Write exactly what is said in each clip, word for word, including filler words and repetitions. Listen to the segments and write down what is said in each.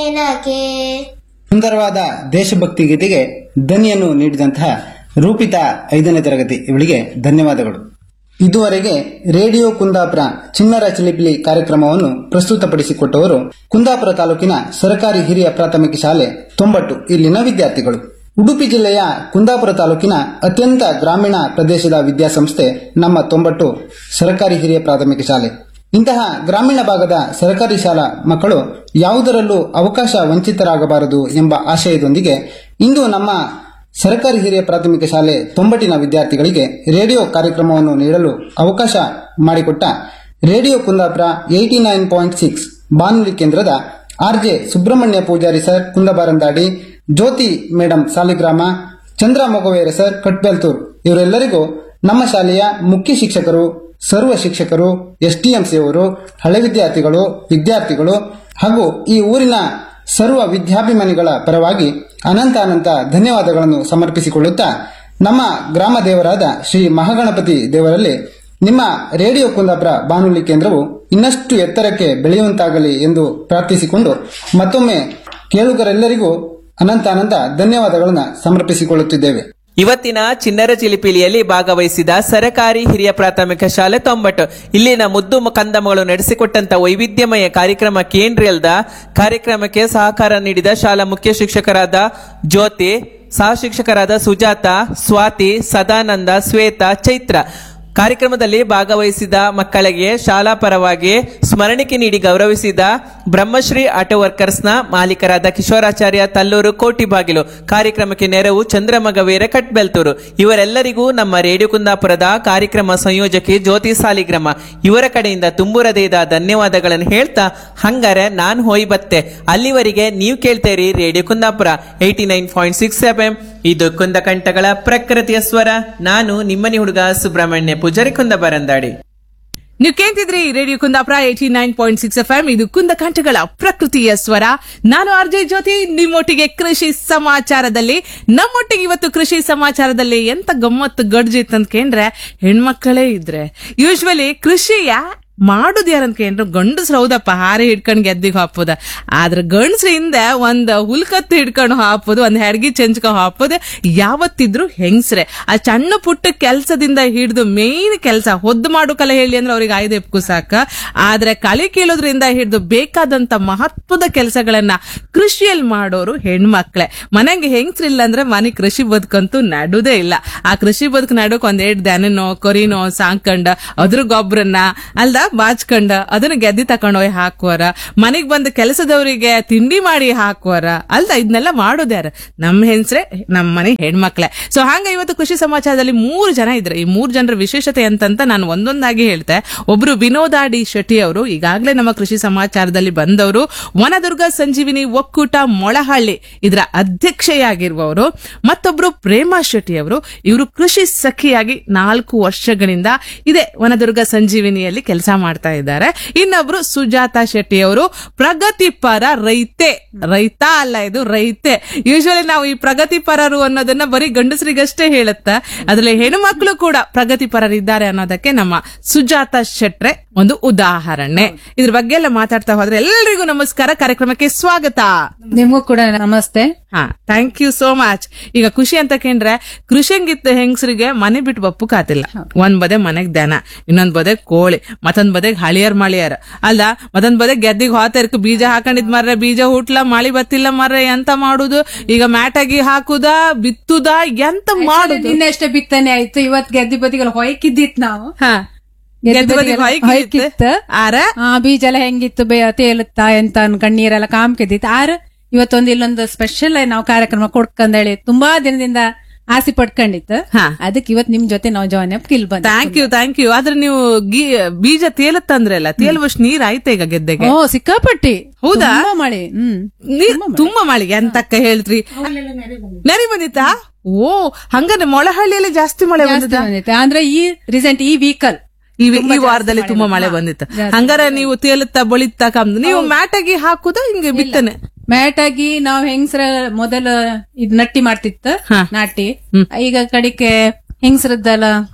ಸುಂದರವಾದ ದೇಶಭಕ್ತಿ ಗೀತೆಗೆ ಧ್ವನಿಯನ್ನು ನೀಡಿದಂತಹ ರೂಪಿತಾ ಐದನೇ ತರಗತಿ ಇವಳಿಗೆ ಧನ್ಯವಾದಗಳು. ಇದುವರೆಗೆ ರೇಡಿಯೋ ಕುಂದಾಪುರ ಚಿಣ್ಣರ ಚಿಲಿಪಿಲಿ ಕಾರ್ಯಕ್ರಮವನ್ನು ಪ್ರಸ್ತುತಪಡಿಸಿಕೊಟ್ಟವರು ಕುಂದಾಪುರ ತಾಲೂಕಿನ ಸರ್ಕಾರಿ ಹಿರಿಯ ಪ್ರಾಥಮಿಕ ಶಾಲೆ ತೊಂಬಟ್ಟು ಇಲ್ಲಿನ ವಿದ್ಯಾರ್ಥಿಗಳು. ಉಡುಪಿ ಜಿಲ್ಲೆಯ ಕುಂದಾಪುರ ತಾಲೂಕಿನ ಅತ್ಯಂತ ಗ್ರಾಮೀಣ ಪ್ರದೇಶದ ವಿದ್ಯಾಸಂಸ್ಥೆ ನಮ್ಮ ತೊಂಬಟ್ಟು ಸರ್ಕಾರಿ ಹಿರಿಯ ಪ್ರಾಥಮಿಕ ಶಾಲೆ. ಇಂತಹ ಗ್ರಾಮೀಣ ಭಾಗದ ಸರ್ಕಾರಿ ಶಾಲಾ ಮಕ್ಕಳು ಯಾವುದರಲ್ಲೂ ಅವಕಾಶ ವಂಚಿತರಾಗಬಾರದು ಎಂಬ ಆಶಯದೊಂದಿಗೆ ಇಂದು ನಮ್ಮ ಸರ್ಕಾರಿ ಹಿರಿಯ ಪ್ರಾಥಮಿಕ ಶಾಲೆ ತೊಂಬಟ್ಟಿನ ವಿದ್ಯಾರ್ಥಿಗಳಿಗೆ ರೇಡಿಯೋ ಕಾರ್ಯಕ್ರಮವನ್ನು ನೀಡಲು ಅವಕಾಶ ಮಾಡಿಕೊಟ್ಟ radio Kundapura eighty nine point six ಬಾನುಲಿ ಕೇಂದ್ರದ ಆರ್ಜೆ ಸುಬ್ರಹ್ಮಣ್ಯ ಪೂಜಾರಿ ಸರ್ ಕುಂದಬಾರಂದಾಡಿ, ಜ್ಯೋತಿ ಮೇಡಂ ಸಾಲಿಗ್ರಾಮ, ಚಂದ್ರ ಮೊಗವೇರ ಸರ್ ಕಟ್ಬೆಲ್ತೂರ್ ಇವರೆಲ್ಲರಿಗೂ ನಮ್ಮ ಶಾಲೆಯ ಮುಖ್ಯ ಶಿಕ್ಷಕರು, ಸರ್ವ ಶಿಕ್ಷಕರು, ಎಸ್ಡಿಎಂಸಿಯವರು, ಹಳೆ ವಿದ್ಯಾರ್ಥಿಗಳು, ವಿದ್ಯಾರ್ಥಿಗಳು ಹಾಗೂ ಈ ಊರಿನ ಸರ್ವ ವಿದ್ಯಾಭಿಮಾನಿಗಳ ಪರವಾಗಿ ಅನಂತ ಅನಂತ ಧನ್ಯವಾದಗಳನ್ನು ಸಮರ್ಪಿಸಿಕೊಳ್ಳುತ್ತಾ ನಮ್ಮ ಗ್ರಾಮ ದೇವರಾದ ಶ್ರೀ ಮಹಾಗಣಪತಿ ದೇವರಲ್ಲಿ ನಿಮ್ಮ ರೇಡಿಯೋ ಕುಂದಾಪುರ ಬಾನುಲಿ ಕೇಂದ್ರವು ಇನ್ನಷ್ಟು ಎತ್ತರಕ್ಕೆ ಬೆಳೆಯುವಂತಾಗಲಿ ಎಂದು ಪ್ರಾರ್ಥಿಸಿಕೊಂಡು ಮತ್ತೊಮ್ಮೆ ಕೇಳುಗರೆಲ್ಲರಿಗೂ ಅನಂತ ಅನಂತ ಧನ್ಯವಾದಗಳನ್ನು ಸಮರ್ಪಿಸಿಕೊಳ್ಳುತ್ತಿದ್ದೇವೆ. ಇವತ್ತಿನ ಚಿಣ್ಣರ ಚಿಲಿಪಿಲಿಯಲ್ಲಿ ಭಾಗವಹಿಸಿದ ಸರಕಾರಿ ಹಿರಿಯ ಪ್ರಾಥಮಿಕ ಶಾಲೆ ತೊಂಬಟ್ಟು ಇಲ್ಲಿನ ಮುದ್ದು ಕಂದಮ್ಮಗಳು ನಡೆಸಿಕೊಟ್ಟಂತ ವೈವಿಧ್ಯಮಯ ಕಾರ್ಯಕ್ರಮ ಕೇಂದ್ರೀಯದ ಕಾರ್ಯಕ್ರಮಕ್ಕೆ ಸಹಕಾರ ನೀಡಿದ ಶಾಲಾ ಮುಖ್ಯ ಶಿಕ್ಷಕರಾದ ಜ್ಯೋತಿ, ಸಹ ಶಿಕ್ಷಕರಾದ ಸುಜಾತ, ಸ್ವಾತಿ, ಸದಾನಂದ, ಶ್ವೇತಾ, ಚೈತ್ರ ಕಾರ್ಯಕ್ರಮದಲ್ಲಿ ಭಾಗವಹಿಸಿದ ಮಕ್ಕಳಿಗೆ ಶಾಲಾ ಪರವಾಗಿ ಸ್ಮರಣಿಕೆ ನೀಡಿ ಗೌರವಿಸಿದ ಬ್ರಹ್ಮಶ್ರೀ ಆಟೋ ವರ್ಕರ್ಸ್ನ ಮಾಲೀಕರಾದ ಕಿಶೋರಾಚಾರ್ಯ ತಲ್ಲೂರು ಕೋಟಿಬಾಗಿಲು, ಕಾರ್ಯಕ್ರಮಕ್ಕೆ ನೆರವು ಚಂದ್ರಮಗವೀರ ಕಟ್ಬೆಲ್ತೂರು ಇವರೆಲ್ಲರಿಗೂ ನಮ್ಮ ರೇಡಿಯೋ ಕುಂದಾಪುರದ ಕಾರ್ಯಕ್ರಮ ಸಂಯೋಜಕಿ ಜ್ಯೋತಿ ಸಾಲಿಗ್ರಾಮ ಇವರ ಕಡೆಯಿಂದ ತುಂಬುರದೇದ ಧನ್ಯವಾದಗಳನ್ನು ಹೇಳ್ತಾ ಹಂಗಾರೆ ನಾನ್ ಹೋಯ್ ಬತ್ತೆ. ಅಲ್ಲಿವರೆಗೆ ನೀವು ಕೇಳ್ತೇರಿ radio Kundapura eighty nine point six F M. ಇದು ಕುಂದಕಂಠಗಳ ಪ್ರಕೃತಿಯ ಸ್ವರ. ನಾನು ನಿಮ್ಮನಿ ಹುಡುಗ ಸುಬ್ರಹ್ಮಣ್ಯ ಪೂಜಾರಿ ಕುಂದಬಾರಂದಾಡಿ. ನೀವು ಕೇಳ್ತಿದ್ರಿ radio Kundapura eighty nine point six F M. ಇದು ಕುಂದಕಂಠಗಳ ಪ್ರಕೃತಿಯ ಸ್ವರ. ನಾನು ಆರ್ಜೆ ಜ್ಯೋತಿ, ನಿಮ್ಮೊಟ್ಟಿಗೆ ಕೃಷಿ ಸಮಾಚಾರದಲ್ಲಿ. ನಮ್ಮೊಟ್ಟಿಗೆ ಇವತ್ತು ಕೃಷಿ ಸಮಾಚಾರದಲ್ಲಿ ಎಂತ ಗಮ್ಮತ್ತು ಗಡ್ಜಿತ್ ಅಂತ ಕೇಂದ್ರೆ ಹೆಣ್ಮಕ್ಕಳೇ ಇದ್ರೆ ಯೂಶ್ವಲಿ ಕೃಷಿಯ ಮಾಡುದು ಯಾರಂತ ಕೇಂದ್ರ ಗಂಡಸ್ರು ಹೌದಪ್ಪ ಹಾರಿ ಹಿಡ್ಕೊಂಡ್ ಗೆದ್ದಿಗೆ ಹಾಪುದ. ಆದ್ರೆ ಗಂಡಸ್ರಿಂದ ಒಂದ್ ಹುಲ್ಕತ್ತು ಹಿಡ್ಕೊಂಡು ಹಾಪುದು, ಒಂದ್ ಹೆಡ್ಗಿ ಚೆಂಚ್ಕ ಹಾಪುದು ಯಾವತ್ತಿದ್ರು ಹೆಂಗ್ಸ್ರೆ. ಆ ಸಣ್ಣ ಪುಟ್ಟ ಕೆಲ್ಸದಿಂದ ಹಿಡಿದು ಮೇನ್ ಕೆಲಸ ಹೊದ್ದು ಮಾಡು ಕಲೆ ಹೇಳಿ ಅಂದ್ರೆ ಅವ್ರಿಗೆ ಆಯ್ದೆ ಎಪ್ಕು ಸಾಕ. ಆದ್ರೆ ಕಳೆ ಕೀಳೋದ್ರಿಂದ ಹಿಡಿದು ಬೇಕಾದಂತ ಮಹತ್ವದ ಕೆಲಸಗಳನ್ನ ಕೃಷಿಯಲ್ಲಿ ಮಾಡೋರು ಹೆಣ್ಮಕ್ಳೆ. ಮನೆಗೆ ಹೆಂಗ್ಸ್ರಿಲ್ಲ ಅಂದ್ರೆ ಮನೆ ಕೃಷಿ ಬದುಕಂತೂ ನಡುದೇ ಇಲ್ಲ. ಆ ಕೃಷಿ ಬದುಕು ನಡಕ್ ಒಂದ್ ಎರಡ್ ದನನೋ ಕೊರಿನೋ ಸಾಂಕಂಡ ಅದ್ರ ಗೊಬ್ಬರನ್ನ ಅಲ್ದ ಬಾಚ್ಕೊಂಡ ಅದನ್ನ ಗೆದ್ದಿ ತಕೊಂಡೋಗಿ ಹಾಕುವರ, ಮನೆಗ್ ಬಂದ ಕೆಲಸದವರಿಗೆ ತಿಂಡಿ ಮಾಡಿ ಹಾಕುವರ ಅಲ್ದ ಇದನ್ನೆಲ್ಲ ಮಾಡೋದ್ಯಾರ ನಮ್ ಹೆಂಗ್ಸ್ರೆ, ನಮ್ ಮನೆ ಹೆಣ್ಮಕ್ಳೆ. ಸೊ ಹಂಗ ಇವತ್ತು ಕೃಷಿ ಸಮಾಚಾರದಲ್ಲಿ ಮೂರು ಜನ ಇದ್ರೆ ಈ ಮೂರು ಜನರ ವಿಶೇಷತೆ ಅಂತಂತ ನಾನು ಒಂದೊಂದಾಗಿ ಹೇಳ್ತೆ. ಒಬ್ರು ವಿನೋದ ಡಿ ಶೆಟ್ಟಿ ಅವರು ಈಗಾಗಲೇ ನಮ್ಮ ಕೃಷಿ ಸಮಾಚಾರದಲ್ಲಿ ಬಂದವರು. ವನದುರ್ಗ ಸಂಜೀವಿನಿ ಒಕ್ಕೂಟ ಮೊಳಹಳ್ಳಿ ಇದರ ಅಧ್ಯಕ್ಷೆಯಾಗಿರುವವರು. ಮತ್ತೊಬ್ರು ಪ್ರೇಮಾ ಶೆಟ್ಟಿ ಅವರು, ಇವರು ಕೃಷಿ ಸಖಿಯಾಗಿ ನಾಲ್ಕು ವರ್ಷಗಳಿಂದ ಇದೇ ವನದುರ್ಗ ಸಂಜೀವಿನಿಯಲ್ಲಿ ಕೆಲಸ ಮಾಡ್ತಾ ಇದ್ದಾರೆ. ಇನ್ನೊಬ್ರು ಸುಜಾತ ಶೆಟ್ಟಿ ಅವರು, ಪ್ರಗತಿಪರ ರೈತೆ. ರೈತ ಅಲ್ಲ, ಇದು ರೈತೆ. ಯೂಶುವಲಿ ನಾವು ಈ ಪ್ರಗತಿಪರರು ಅನ್ನೋದನ್ನ ಬರೀ ಗಂಡಸರಿಗಷ್ಟೇ ಹೇಳುತ್ತ, ಅದ್ರಲ್ಲಿ ಹೆಣ್ಮಕ್ಳು ಕೂಡ ಪ್ರಗತಿಪರರಿದ್ದಾರೆ ಅನ್ನೋದಕ್ಕೆ ನಮ್ಮ ಸುಜಾತ ಶೆಟ್ರೆ ಒಂದು ಉದಾಹರಣೆ. ಇದ್ರ ಬಗ್ಗೆ ಎಲ್ಲ ಮಾತಾಡ್ತಾ ಹೋದ್ರೆ ಎಲ್ಲರಿಗೂ ನಮಸ್ಕಾರ, ಕಾರ್ಯಕ್ರಮಕ್ಕೆ ಸ್ವಾಗತ. ನಿಮಗೂ ಕೂಡ ನಮಸ್ತೆ. ಹಾ, ಥ್ಯಾಂಕ್ ಯು ಸೋ ಮಚ್. ಈಗ ಖುಷಿ ಅಂತ ಕೇಂದ್ರೆ ಕೃಷಿಯಂಗಿತ್ತ ಹೆಂಗಸರಿಗೆ ಮನೆ ಬಿಟ್ಟು ಬಪ್ಪು ಕಾತಿಲ್ಲ. ಒಂದ್ ಬದೆ ಮನೆಗ್ ದನ, ಇನ್ನೊಂದ್ ಬದೆ ಕೋಳಿ, ಮತ್ತೊಂದ್ ಬದೆಗ್ ಹಳಿಯರ್ ಮಳಿಯರ್ ಅಲ್ಲ, ಮತ್ತೊಂದ್ ಬದೆಗ್ ಗೆದ್ದಿಗ್ ಹೋತರ್ಕ ಬೀಜ ಹಾಕೊಂಡಿದ್ ಮರ್ರೆ ಬೀಜ ಹುಟ್ಲ, ಮಳಿ ಬತ್ತಿಲ್ಲ ಮರ್ರೆ ಎಂತ ಮಾಡುದು? ಈಗ ಮ್ಯಾಟಾಗಿ ಹಾಕುದ, ಬಿತ್ತುದ, ಎಂತ ಮಾಡುದು? ನಿನ್ನೆಷ್ಟೇ ಬಿತ್ತನೆ ಆಯ್ತು, ಇವತ್ ಗೆದ್ದಿ ಬದಿಗಳು ಹೊಯ್ಕಿದ್ದಿತ್ ನಾವು. ಹಾ, ಆರ ಬೀಜ ಎಲ್ಲ ಹೆಂಗಿತ್ತು, ತೇಲುತ್ತಾ ಎಂತ ಕಣ್ಣೀರೆಲ್ಲ ಕಾಮ್ಕಿದ್ದಿತ್ತು. ಆರ ಇವತ್ತೊಂದು ಇಲ್ಲೊಂದು ಸ್ಪೆಷಲ್ ನಾವು ಕಾರ್ಯಕ್ರಮ ಕೊಡ್ಕಂದೇಳಿ ತುಂಬಾ ದಿನದಿಂದ ಆಸೆ ಪಡ್ಕೊಂಡಿತ್ತು. ಅದಕ್ಕೆ ಇವತ್ ನಿಮ್ ಜೊತೆ ನಾವು ಜಾಯ್ನ್ ಅಪ್ ಕಿಲ್ ಬಂದ. Thank you thank you. ಆದ್ರೆ ನೀವು ಬೀಜ ತೇಲತ್ತಂದ್ರಲ್ಲ, ತೇಲುವಷ್ಟು ನೀರ್ ಆಯ್ತಾ ಈಗ ಗೆದ್ದೆಗೆ? ಓ ಸಿಕ್ಕಾಪಟ್ಟಿ. ಹೌದಾ? ಮಳೆ. ಹ್ಮ್, ತುಂಬಾ ಮಳೆ ಎಂತಕ್ಕ ಹೇಳ್ತ್ರಿ? ನೆರೆ ಬಂದಿತ್ತಾ? ಓ ಹಂಗಾರೆ ಮೊಳಹಳ್ಳಿಯಲ್ಲಿ ಜಾಸ್ತಿ ಮಳೆ ಬಂದಿತ್ತು ಅಂದ್ರೆ ಈ ರೀಸೆಂಟ್ ಈ ವೀಕಲ್ ಈ ವಾರದಲ್ಲಿ ತುಂಬಾ ಮಳೆ ಬಂದಿತ್ತು. ಹಂಗಾರೆ ನೀವು ತೇಲುತ್ತಾ ಬಳಿತಾ ಕಮ್ದು ನೀವು ಮ್ಯಾಟಾಗಿ ಹಾಕುದ ಹಿಂಗೆ ಬಿತ್ತನೆ? ಮ್ಯಾಟಾಗಿ ನಾವ್ ಹೆಂಗಸ್ರ ಮೊದಲ ಇದ್ ನಟ್ಟಿ ಮಾಡ್ತಿತ್ತ ನಾಟಿ. ಈಗ ಕಡಿಕೆ ಹೆಂಗಸ್ರದ್ದೆಲ್ಲ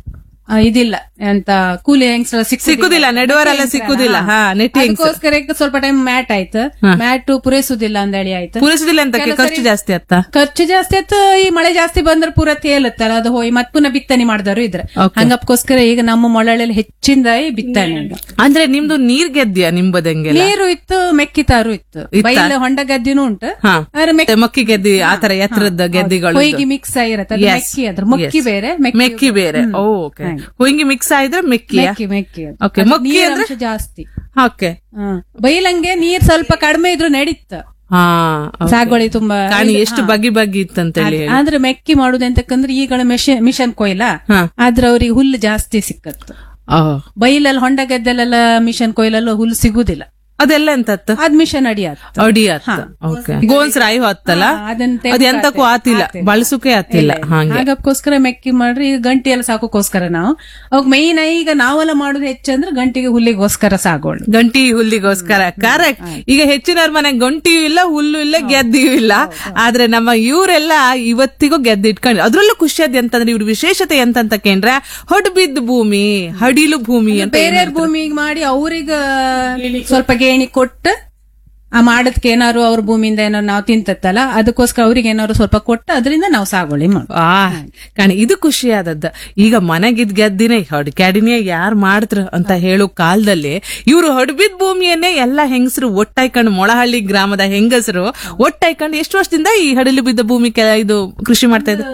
ಆ, ಇದಿಲ್ಲ ಎಂತ ಕೂಲಿ ಹೆಂಗ್ಸ್ರ ಸಿಕ್ಕುದಿಲ್ಲ, ನೆಡುವರೆಲ್ಲ ಸಿಕ್ಕುದಿಲ್ಲ. ಹಾ, ನೆಟ್ಟಿ ಹೆಂಗ್ಸ್ರು. ಅದಕ್ಕೋಸ್ಕರ ಈಗ ಸ್ವಲ್ಪ ಟೈಮ್ ಮ್ಯಾಟ್ ಆಯ್ತು, ಮ್ಯಾಟ್ ಪೂರೈಸುದಿಲ್ಲ ಅಂದೇಳಿ ಆಯ್ತು. ಪೂರೈಸುದಿಲ್ಲ ಅಂತ ಖರ್ಚು ಜಾಸ್ತಿ ಆತ್ತ. ಖರ್ಚು ಜಾಸ್ತಿ ಆಯ್ತು, ಈ ಮಳೆ ಜಾಸ್ತಿ ಬಂದ್ರೆ ಪೂರ ತೇಲತ್ತಲ್ಲ, ಅದು ಹೋಗಿ ಮತ್ ಪುನಃ ಬಿತ್ತನೆ ಮಾಡಿದವರು ಇದ್ರೆ ಹಂಗಪ್ಕೋಸ್ಕರ ಈಗ ನಮ್ಮ ಮೊಳಲಲ್ಲಿ ಹೆಚ್ಚಿಂದ ಈ ಬಿತ್ತನೆ. ಅಂದ್ರೆ ನಿಮ್ದು ನೀರ್ ಗೆದ್ದಿಯಾ ನಿಂಬದಂಗೆ? ನೀರು ಇತ್ತು, ಮೆಕ್ಕಿತಾರು ಇತ್ತು, ಬೈಲ ಹೊಂಡ ಗದ್ದಿನೂ ಉಂಟು. ಮಕ್ಕಿ ಗೆದ್ದಿ ಆತರ ಎತ್ತರದ ಗೆದ್ದಿಗಳು ಹೊಯ್ಗಿ ಮಿಕ್ಸ್ ಆಗಿರತ್ತೆ, ಮೆಕ್ಕಿ ಅದ್ರ ಮಕ್ಕಿ ಬೇರೆ ಮೆಕ್ಕಿ ಬೇರೆ. ಓಕೆ, ಹೊಯ್ಗಿ ಮಿಕ್ಸ್ ಆಯ್ದ್ರೆ ಮೆಕ್ಕಿ ಮೆಕ್ಕಿ ಓಕೆ. ಮಕ್ಕಿ ಅಂದ್ರೆ ಜಾಸ್ತಿ. ಓಕೆ, ಬೈಲಂಗೆ ನೀರ್ ಸ್ವಲ್ಪ ಕಡಿಮೆ ಇದ್ರು ನಡೀತ, ಹಾ ಸಾಗುವಳಿ ತುಂಬಾ ಎಷ್ಟು ಬಗೆ ಬಗೆ ಇತ್ತಂತ ಹೇಳಿ. ಆದ್ರೆ ಮೆಕ್ಕಿ ಮಾಡುದು ಎಂತಕ್ಕಂದ್ರೆ ಈಗಳ ಮೆಷಿನ್ ಮಿಷನ್ ಕೊಯ್ಲ, ಆದ್ರೆ ಅವ್ರಿಗೆ ಹುಲ್ಲು ಜಾಸ್ತಿ ಸಿಕ್ಕತ್ತು. ಬೈಲಲ್ಲಿ ಹೊಂಡ ಗದ್ದೆಲೆಲ್ಲ ಮಿಷನ್ ಕೊಯ್ಲಲ್ಲ ಹುಲ್ಲು ಸಿಗುದಿಲ್ಲ. ಅದೆಲ್ಲ ಎಂತತ್ತು? ಅದ್ ಮಿಷನ್ ಅಡಿ ಅಡಿ ಗೋನ್ಸ್ ರಾಯಿ ಹೊತ್ತಲ್ಲ, ಅದ್ ಎಂತಕ್ಕೂ ಆತಿಲ್ಲ, ಬಳಸುಕೆ ಆತಿಲ್ಲ. ಹಾಗಕ್ಕೋಸ್ಕರ ಮೆಕ್ಕಿ ಮಾಡ್ರಿ. ಈಗ ಗಂಟಿ ಎಲ್ಲ ಸಾಕೋಕೋಸ್ಕರ ನಾವು ಅವಾಗ ಮೈನ್ ಈಗ ನಾವೆಲ್ಲ ಮಾಡುದು ಹೆಚ್ಚಂದ್ರೆ ಗಂಟಿಗೆ ಹುಲ್ಲಿಗೋಸ್ಕರ ಸಾಗೋಳು, ಗಂಟಿ ಹುಲ್ಲಿಗೋಸ್ಕರ. ಕರೆಕ್ಟ್. ಈಗ ಹೆಚ್ಚಿನವ್ರ ಮನೆ ಗಂಟಿಯೂ ಇಲ್ಲ, ಹುಲ್ಲು ಇಲ್ಲ, ಗೆದ್ದಿಯೂ ಇಲ್ಲ. ಆದ್ರೆ ನಮ್ಮ ಇವರೆಲ್ಲ ಇವತ್ತಿಗೂ ಗೆದ್ದು ಇಟ್ಕೊಂಡು, ಅದ್ರಲ್ಲೂ ಖುಷಿಯಾದ ಎಂತಂದ್ರೆ ಇವ್ರ ವಿಶೇಷತೆ ಎಂತಂತ ಕೇಂದ್ರ ಹೊಡ್ ಬಿದ್ದ ಭೂಮಿ, ಹಡಿಲು ಭೂಮಿ ಅಂತ ಬೇರೆ ಭೂಮಿಗೆ ಮಾಡಿ ಅವ್ರಿಗ ಸ್ವಲ್ಪ ಗೇಣಿ ಕೊಟ್ಟು ಆ ಮಾಡದ್ಕೆ ಏನಾರು ಅವ್ರ ಭೂಮಿಯಿಂದ ಏನಾರು ನಾವು ತಿಂತತ್ತಲ್ಲ, ಅದಕ್ಕೋಸ್ಕರ ಅವ್ರಿಗೆ ಏನಾದ್ರು ಸ್ವಲ್ಪ ಕೊಟ್ಟು ಅದರಿಂದ ನಾವು ಸಾಗುವಳಿ ಮಾಡ. ಆ ಕಾಣ ಇದು ಖುಷಿ ಆದದ್ದ. ಈಗ ಮನೆಗಿದ್ ಗೆದ್ದಿನೇ ಹೊಡ್ಕ್ಯಾಡಿನೇ ಯಾರ್ ಮಾಡಿದ್ರು ಅಂತ ಹೇಳೋ ಕಾಲದಲ್ಲಿ ಇವ್ರು ಹೊಡ್ಬಿದ್ ಭೂಮಿಯನ್ನೇ ಎಲ್ಲಾ ಹೆಂಗಸರು ಒಟ್ಟಾಯ್ಕೊಂಡು, ಮೊಳಹಳ್ಳಿ ಗ್ರಾಮದ ಹೆಂಗಸರು ಒಟ್ಟಾಯ್ಕೊಂಡು ಎಷ್ಟು ವರ್ಷದಿಂದ ಈ ಹಡಲು ಬಿದ್ದ ಭೂಮಿ ಇದು ಕೃಷಿ ಮಾಡ್ತಾ ಇದ್ರು.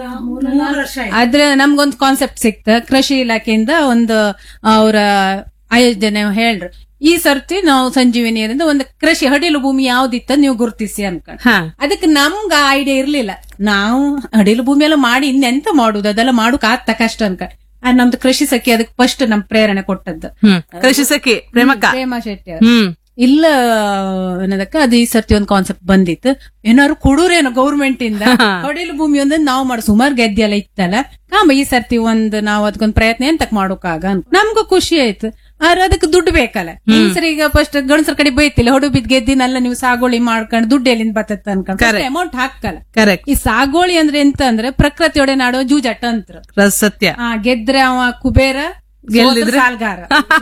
ಆದ್ರೆ ನಮ್ಗೊಂದು ಕಾನ್ಸೆಪ್ಟ್ ಸಿಕ್ತ, ಕೃಷಿ ಇಲಾಖೆಯಿಂದ ಒಂದು ಅವರ ಆಯೋಜನೆ ಹೇಳ್ರು, ಈ ಸರ್ತಿ ನಾವು ಸಂಜೀವಿನಿಯರಿಂದ ಒಂದು ಕೃಷಿ ಹಡಿಲು ಭೂಮಿ ಯಾವ್ದಿತ್ತ ನೀವು ಗುರುತಿಸಿ ಅನ್ಕೊಂಡ್. ಅದಕ್ಕೆ ನಮ್ಗ ಐಡಿಯಾ ಇರ್ಲಿಲ್ಲ, ನಾವು ಹಡಿಲು ಭೂಮಿ ಎಲ್ಲ ಮಾಡಿ ಇನ್ನೆಂತ ಮಾಡುದು, ಅದೆಲ್ಲ ಮಾಡೋಕ್ ಆಗ್ತ ಕಷ್ಟ ಅನ್ಕೊಂಡ್. ನಮ್ದು ಕೃಷಿ ಸಖಿ ಅದಕ್ಕೆ ಫಸ್ಟ್ ನಮ್ ಪ್ರೇರಣೆ ಕೊಟ್ಟದ್ದು ಕೃಷಿ ಸಖಿ ಪ್ರೇಮಕ್ಕ ಪ್ರೇಮ ಶೆಟ್ಟಿ ಅವರು. ಇಲ್ಲ ಅನ್ನೋದಕ್ಕ ಅದು ಈ ಸರ್ತಿ ಒಂದು ಕಾನ್ಸೆಪ್ಟ್ ಬಂದಿತ್ತು, ಏನಾದ್ರು ಕೊಡೂರೇನೋ ಗೌರ್ಮೆಂಟ್ ಇಂದ ಹಡಿಲು ಭೂಮಿ ಒಂದ್ ನಾವು ಮಾಡೋ ಸುಮಾರು ಗೆದ್ದೆ ಎಲ್ಲ ಇತ್ತಲ್ಲ, ಕಾಂಬ ಈ ಸರ್ತಿ ಒಂದ್ ನಾವು ಅದಕ್ಕೊಂದ್ ಪ್ರಯತ್ನ ಎಂತಕ್ ಮಾಡೋಕಾಗ ನಮ್ಗೂ ಖುಷಿ ಆಯ್ತು. ಆದ್ರೆ ಅದಕ್ಕೆ ದುಡ್ಡು ಬೇಕಲ್ಲ. ಹೆಂಗಸರು ಈಗ ಫಸ್ಟ್ ಗಂಡಸರ ಕಡೆ ಬೈತಿಲ್ಲ, ಹೊಡು ಬಿದ್ ಗೆದ್ದಿನಲ್ಲ ನೀವು ಸಾಗೋಳಿ ಮಾಡ್ಕೊಂಡು ದುಡ್ಡು ಎಲ್ಲಿಂದ ಬರ್ತತ್ತ ಅನ್ಕೊಂಡು ಅಮೌಂಟ್ ಹಾಕಲ್ಲ. ಈ ಸಾಗೋಳಿ ಅಂದ್ರೆ ಎಂತ ಅಂದ್ರೆ ಪ್ರಕೃತಿಯೊಡೆ ನಾಡೋ ಜೂಜಾಟ ಅಂತ ಸತ್ಯ. ಆ ಗೆದ್ರೆ ಅವ ಕುಬೇರ, ಗೆಲ್ಲಿದ್ರೆ ಸಾಲ್ಗಾರ.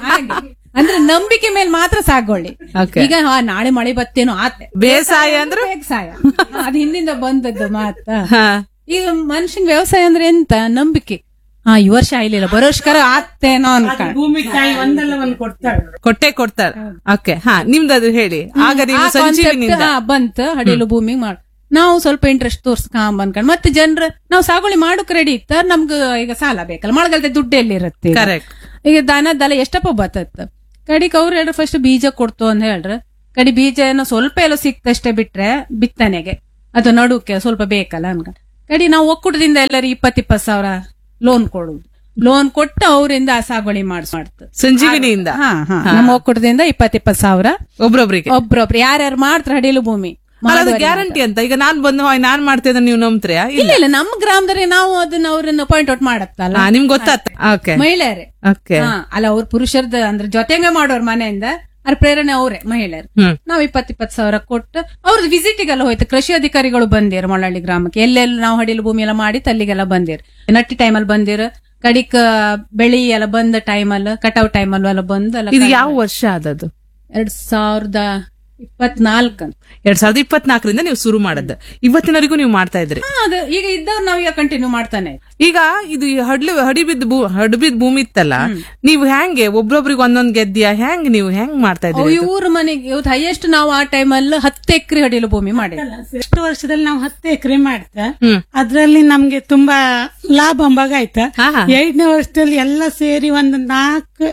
ಅಂದ್ರೆ ನಂಬಿಕೆ ಮೇಲೆ ಮಾತ್ರ ಸಾಗೋಳಿ. ಈಗ ನಾಳೆ ಮಳೆ ಬತ್ತೇನೋ ಆತೆ ಬೇಸಾಯ ಅಂದ್ರೆ ಬೇಸಾಯ, ಅದ್ ಹಿಂದಿಂದ ಬಂದದ್ದು ಮಾತ. ಈಗ ಮನುಷ್ಯನ್ ವ್ಯವಸಾಯ ಅಂದ್ರೆ ಎಂತ ನಂಬಿಕೆ. ಹಾ ಈ ವರ್ಷ ಆಯ್ಲಿಲ್ಲ, ಬರೋ ವರ್ಷಕರ ಆತೇನೋ ಅನ್ಕೊಂಡು ಭೂಮಿ ತಾಯಿ ಒಂದಲ್ಲ ಒಂದ್ ಕೊಡ್ತಾಳೆ, ಕೊಟ್ಟೆ ಕೊಡ್ತಾಳೆ. ಓಕೆ, ಹಾ ನಿಮ್ದು ಹೇಳಿ. ಆಗ ನೀವು ಸಂಜೀವಿನಿಂದ ಬಂತ ಹಡಿಲು ಭೂಮಿ ಮಾಡ್ ನಾವು ಸ್ವಲ್ಪ ಇಂಟ್ರೆಸ್ಟ್ ತೋರ್ಸ್ಕಾಂಬ ಅನ್ಕೊಂಡ್ ಮತ್ತೆ ಜನರು ನಾವು ಸಾಗುವಳಿ ಮಾಡೋಕ್ ರೆಡಿ ಇತ್ತ. ನಮ್ಗ ಈಗ ಸಾಲ ಬೇಕಲ್ಲ, ಮಳೆಗಾಲದ ದುಡ್ಡು ಎಲ್ಲಿರುತ್ತೆ. ಈಗ ದನ ದಲ ಎಷ್ಟಪ್ಪ ಬತ್ತತ್ತ ಕಡಿಕ್ ಅವ್ರು ಹೇಳ್ರ ಫಸ್ಟ್ ಬೀಜ ಕೊಡ್ತು ಅಂತ ಹೇಳ್ರ, ಕಡಿ ಬೀಜ ಏನೋ ಸ್ವಲ್ಪ ಎಲ್ಲೋ ಸಿಕ್ತಷ್ಟೇ ಬಿಟ್ರೆ ಬಿತ್ತನೆಗೆ ಅದು ನಡುಕ್ಕೆ ಸ್ವಲ್ಪ ಬೇಕಲ್ಲ ಅನ್ಕೊಂಡ್ ಕಡಿ ನಾವು ಒಕ್ಕೂಟದಿಂದ ಎಲ್ಲರಿಗೆ ಇಪ್ಪತ್ ಇಪ್ಪತ್ ಸಾವಿರ ಲೋನ್ ಕೊಡುದು. ಲೋನ್ ಕೊಟ್ಟು ಅವರಿಂದ ಸಾಗುವಳಿ ಮಾಡ್ತ ಸಂಜೀವಿನಿಯಿಂದ. ಹಾ ಹಾ ನಮ್ಮ ಒಕ್ಕೂಟದಿಂದ ಇಪ್ಪತ್ ಇಪ್ಪತ್ ಸಾವಿರ ಒಬ್ರೊಬ್ರಿಗೆ ಒಬ್ರೊಬ್ರು ಯಾರ್ಯಾರು ಮಾಡ್ತಾರೆ ಹಡಿಲು ಭೂಮಿ ಗ್ಯಾರಂಟಿ ಅಂತ. ಈಗ ನಾನ್ ಬಂದು ನಾನ್ ಮಾಡ್ತೇನೆ ನೀವು ನಂಬ್ತೀರಾ? ಇಲ್ಲ ಇಲ್ಲ, ನಮ್ಮ ಗ್ರಾಮದಲ್ಲಿ ನಾವು ಅದನ್ನ ಅವ್ರನ್ನ ಪಾಯಿಂಟ್ ಔಟ್ ಮಾಡತ್ತಲ್ಲ, ನಿಮ್ಗೆ ಗೊತ್ತಾಗ್ತ ಮಹಿಳೆಯರೇ ಅಲ್ಲ, ಅವ್ರ ಪುರುಷರದ ಅಂದ್ರೆ ಜೊತೆಗೆ ಮಾಡೋರ್ ಮನೆಯಿಂದ ಅವ್ರ ಪ್ರೇರಣೆ ಅವರೇ ಮಹಿಳೆಯರು. ನಾವ್ ಇಪ್ಪತ್ ಇಪ್ಪತ್ ಸಾವಿರ ಕೊಟ್ಟು ಅವ್ರದ್ದು ವಿಸಿಟಿಗೆಲ್ಲ ಹೋಯ್ತು. ಕೃಷಿ ಅಧಿಕಾರಿಗಳು ಬಂದಿರು ಮೊಳಹಳ್ಳಿ ಗ್ರಾಮಕ್ಕೆ, ಎಲ್ಲೆಲ್ಲ ನಾವು ಹಡಿಲು ಭೂಮಿ ಎಲ್ಲ ಮಾಡಿ ಅಲ್ಲಿಗೆಲ್ಲ ಬಂದಿರು. ನಟ್ಟಿ ಟೈಮಲ್ಲಿ ಬಂದಿರು, ಕಡಿಕ ಬೆಳಿ ಎಲ್ಲ ಬಂದ ಟೈಮಲ್ಲಿ ಕಟಾವ್ ಟೈಮಲ್ಲೂ ಎಲ್ಲ ಬಂದು. ಇದು ಯಾವ ವರ್ಷ ಆದದ್ದು? ಎರಡ್ ಸಾವಿರದ ಇಪ್ಪತ್ನಾಲ್ಕು ಎರಡ್ ಸಾವಿರದ ಇಪ್ಪತ್ನಾಲ್ಕರಿಂದ ನೀವು ಶುರು ಮಾಡದ್ದು, ಇವತ್ತಿನವರೆಗೂ ನೀವು ಮಾಡ್ತಾ ಇದ್ರಿ. ಈಗ ಇದ್ದವ್ರು ನಾವ್ ಈಗ ಕಂಟಿನ್ಯೂ ಮಾಡ್ತಾನೆ. ಈಗ ಇದು ಹಡ್ಲು ಹಡಿಬಿದ್ ಭೂ ಹಡಿಬಿದ್ ಭೂಮಿ ಇತ್ತಲ್ಲ, ನೀವು ಹೆಂಗೆ ಒಬ್ರೊಬ್ರಿಗೆ ಒಂದೊಂದ್ ಗೆದ್ದಿಯಾ ಹೆಂಗ್ ನೀವು ಹೆಂಗ್ ಮಾಡ್ತಾ ಇದ್ರಿ? ಇವ್ರ ಮನೆಗೆ ಇವತ್ತು ಹೈಯೆಸ್ಟ್ ನಾವು ಆ ಟೈಮಲ್ಲಿ ಹತ್ತು ಎಕರೆ ಹಡಿಲು ಭೂಮಿ ಮಾಡಿದ್ವಿ. ಎಷ್ಟು ವರ್ಷದಲ್ಲಿ ನಾವು ಹತ್ತು ಎಕರೆ ಮಾಡ್ತಾ ಅದ್ರಲ್ಲಿ ನಮ್ಗೆ ತುಂಬಾ ಲಾಭ ಅಂಬಾಗ ಆಯ್ತಾ. ಎರಡನೇ ವರ್ಷದಲ್ಲಿ ಎಲ್ಲ ಸೇರಿ ಒಂದು ನಾಲ್ಕು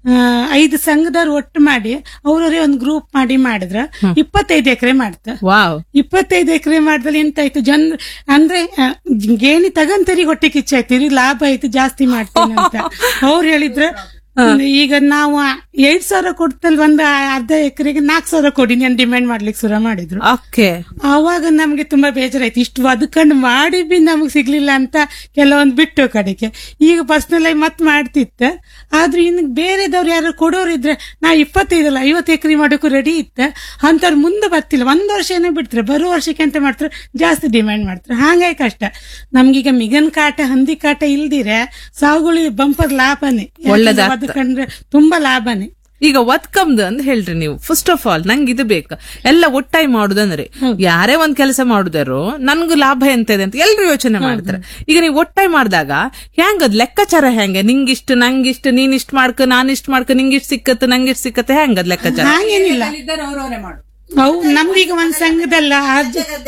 ಐದು ಸಂಘದವ್ರು ಒಟ್ಟು ಮಾಡಿ ಅವ್ರವ್ರೇ ಒಂದು ಗ್ರೂಪ್ ಮಾಡಿ ಮಾಡಿದ್ರ ಇಪ್ಪತ್ತೈದು ಎಕರೆ ಮಾಡ್ತ. ಇಪ್ಪತ್ತೈದು ಎಕರೆ ಮಾಡಿದ್ರೆ ಎಂತಾಯ್ತು, ಜನ್ ಅಂದ್ರೆ ಗೇಣಿ ತಗಂತರಿ ಹೊಟ್ಟೆ ಕಿಚ್ಚಾಯ್ತು, ಲಾಭ ಆಯ್ತು ಜಾಸ್ತಿ ಮಾಡ್ತೀನಿ ಅಂತ ಅವ್ರು ಹೇಳಿದ್ರ. ಈಗ ನಾವು ಎರಡ್ ಸಾವಿರ ಕೊಡ್ತಲ್ ಒಂದ್ ಅರ್ಧ ಎಕರೆಗೆ ನಾಲ್ಕು ಸಾವಿರ ಕೊಡಿ ನಾನು ಡಿಮ್ಯಾಂಡ್ ಮಾಡ್ಲಿಕ್ಕೆ ಶುರು ಮಾಡಿದ್ರು. ಓಕೆ. ಆವಾಗ ನಮ್ಗೆ ತುಂಬಾ ಬೇಜಾರಾಯ್ತು, ಇಷ್ಟು ಬದುಕೊಂಡು ಮಾಡಿ ಬಿ ನಮಗ್ ಸಿಗ್ಲಿಲ್ಲ ಅಂತ ಕೆಲವೊಂದು ಬಿಟ್ಟು ಕಡೆಗೆ. ಈಗ ಪರ್ಸನಲ್ ಆಗಿ ಮತ್ ಮಾಡ್ತಿತ್ತ, ಆದ್ರೆ ಇನ್ನು ಬೇರೆದವ್ರು ಯಾರು ಕೊಡೋರು ಇದ್ರೆ ನಾ ಇಪ್ಪತ್ತೈದಲ್ಲ ಐವತ್ತು ಎಕರೆ ಮಾಡೋಕ್ಕೂ ರೆಡಿ ಇತ್ತ. ಅಂತವ್ರು ಮುಂದೆ ಬರ್ತಿಲ್ಲ, ಒಂದ್ ವರ್ಷ ಏನೋ ಬಿಡ್ತಾರೆ, ಬರೋ ವರ್ಷಕ್ಕೆ ಅಂತ ಮಾಡ್ತಾರೆ, ಜಾಸ್ತಿ ಡಿಮ್ಯಾಂಡ್ ಮಾಡ್ತಾರೆ. ಹಾಗಾಗಿ ಕಷ್ಟ ನಮ್ಗೀಗ ಮಿಗನ್ ಕಾಟ ಹಂದಿ ಕಾಟ ಇಲ್ದಿರೆ ಸಾಗುಳಿ ಬಂಪರ್ ಲಾಭನೇ, ಬದುಕಂಡ್ರೆ ತುಂಬಾ ಲಾಭನೇ. ಈಗ ಒತ್ಕಮ್ದು ಅಂತ ಹೇಳ್ರಿ ನೀವು. ಫಸ್ಟ್ ಆಫ್ ಆಲ್ ನಂಗೆ ಇದು ಬೇಕು, ಎಲ್ಲ ಒಟ್ಟಾಗಿ ಮಾಡುದಂದ್ರೆ ಯಾರೇ ಒಂದ್ ಕೆಲಸ ಮಾಡುದಾರು ನನ್ಗೂ ಲಾಭ ಎಂತ ಇದೆ ಅಂತ ಎಲ್ರು ಯೋಚನೆ ಮಾಡ್ತಾರೆ. ಈಗ ನೀವು ಒಟ್ಟಾಗಿ ಮಾಡಿದಾಗ ಹೆಂಗದ್ ಲೆಕ್ಕಾಚಾರ ಹೆಂಗೆ, ನಿಂಗಿಷ್ಟು ನಂಗಿಷ್ಟು ನೀನಿಷ್ಟು ಮಾಡ್ಕ ನಾನಿಷ್ಟು ಮಾಡ್ಕ ನಿಂಗಿಷ್ಟು ಸಿಕ್ಕತ್ತೆ ನಂಗಿಷ್ಟು ಸಿಕ್ಕತ್ತೆ ಹೆಂಗದ್ ಲೆಕ್ಕಾಚಾರ? ಹಾಗೇನಿಲ್ಲ, ಅವು ನಮ್ದೀಗ ಒಂದ್ ಸಂಘದಲ್ಲ ಆರ್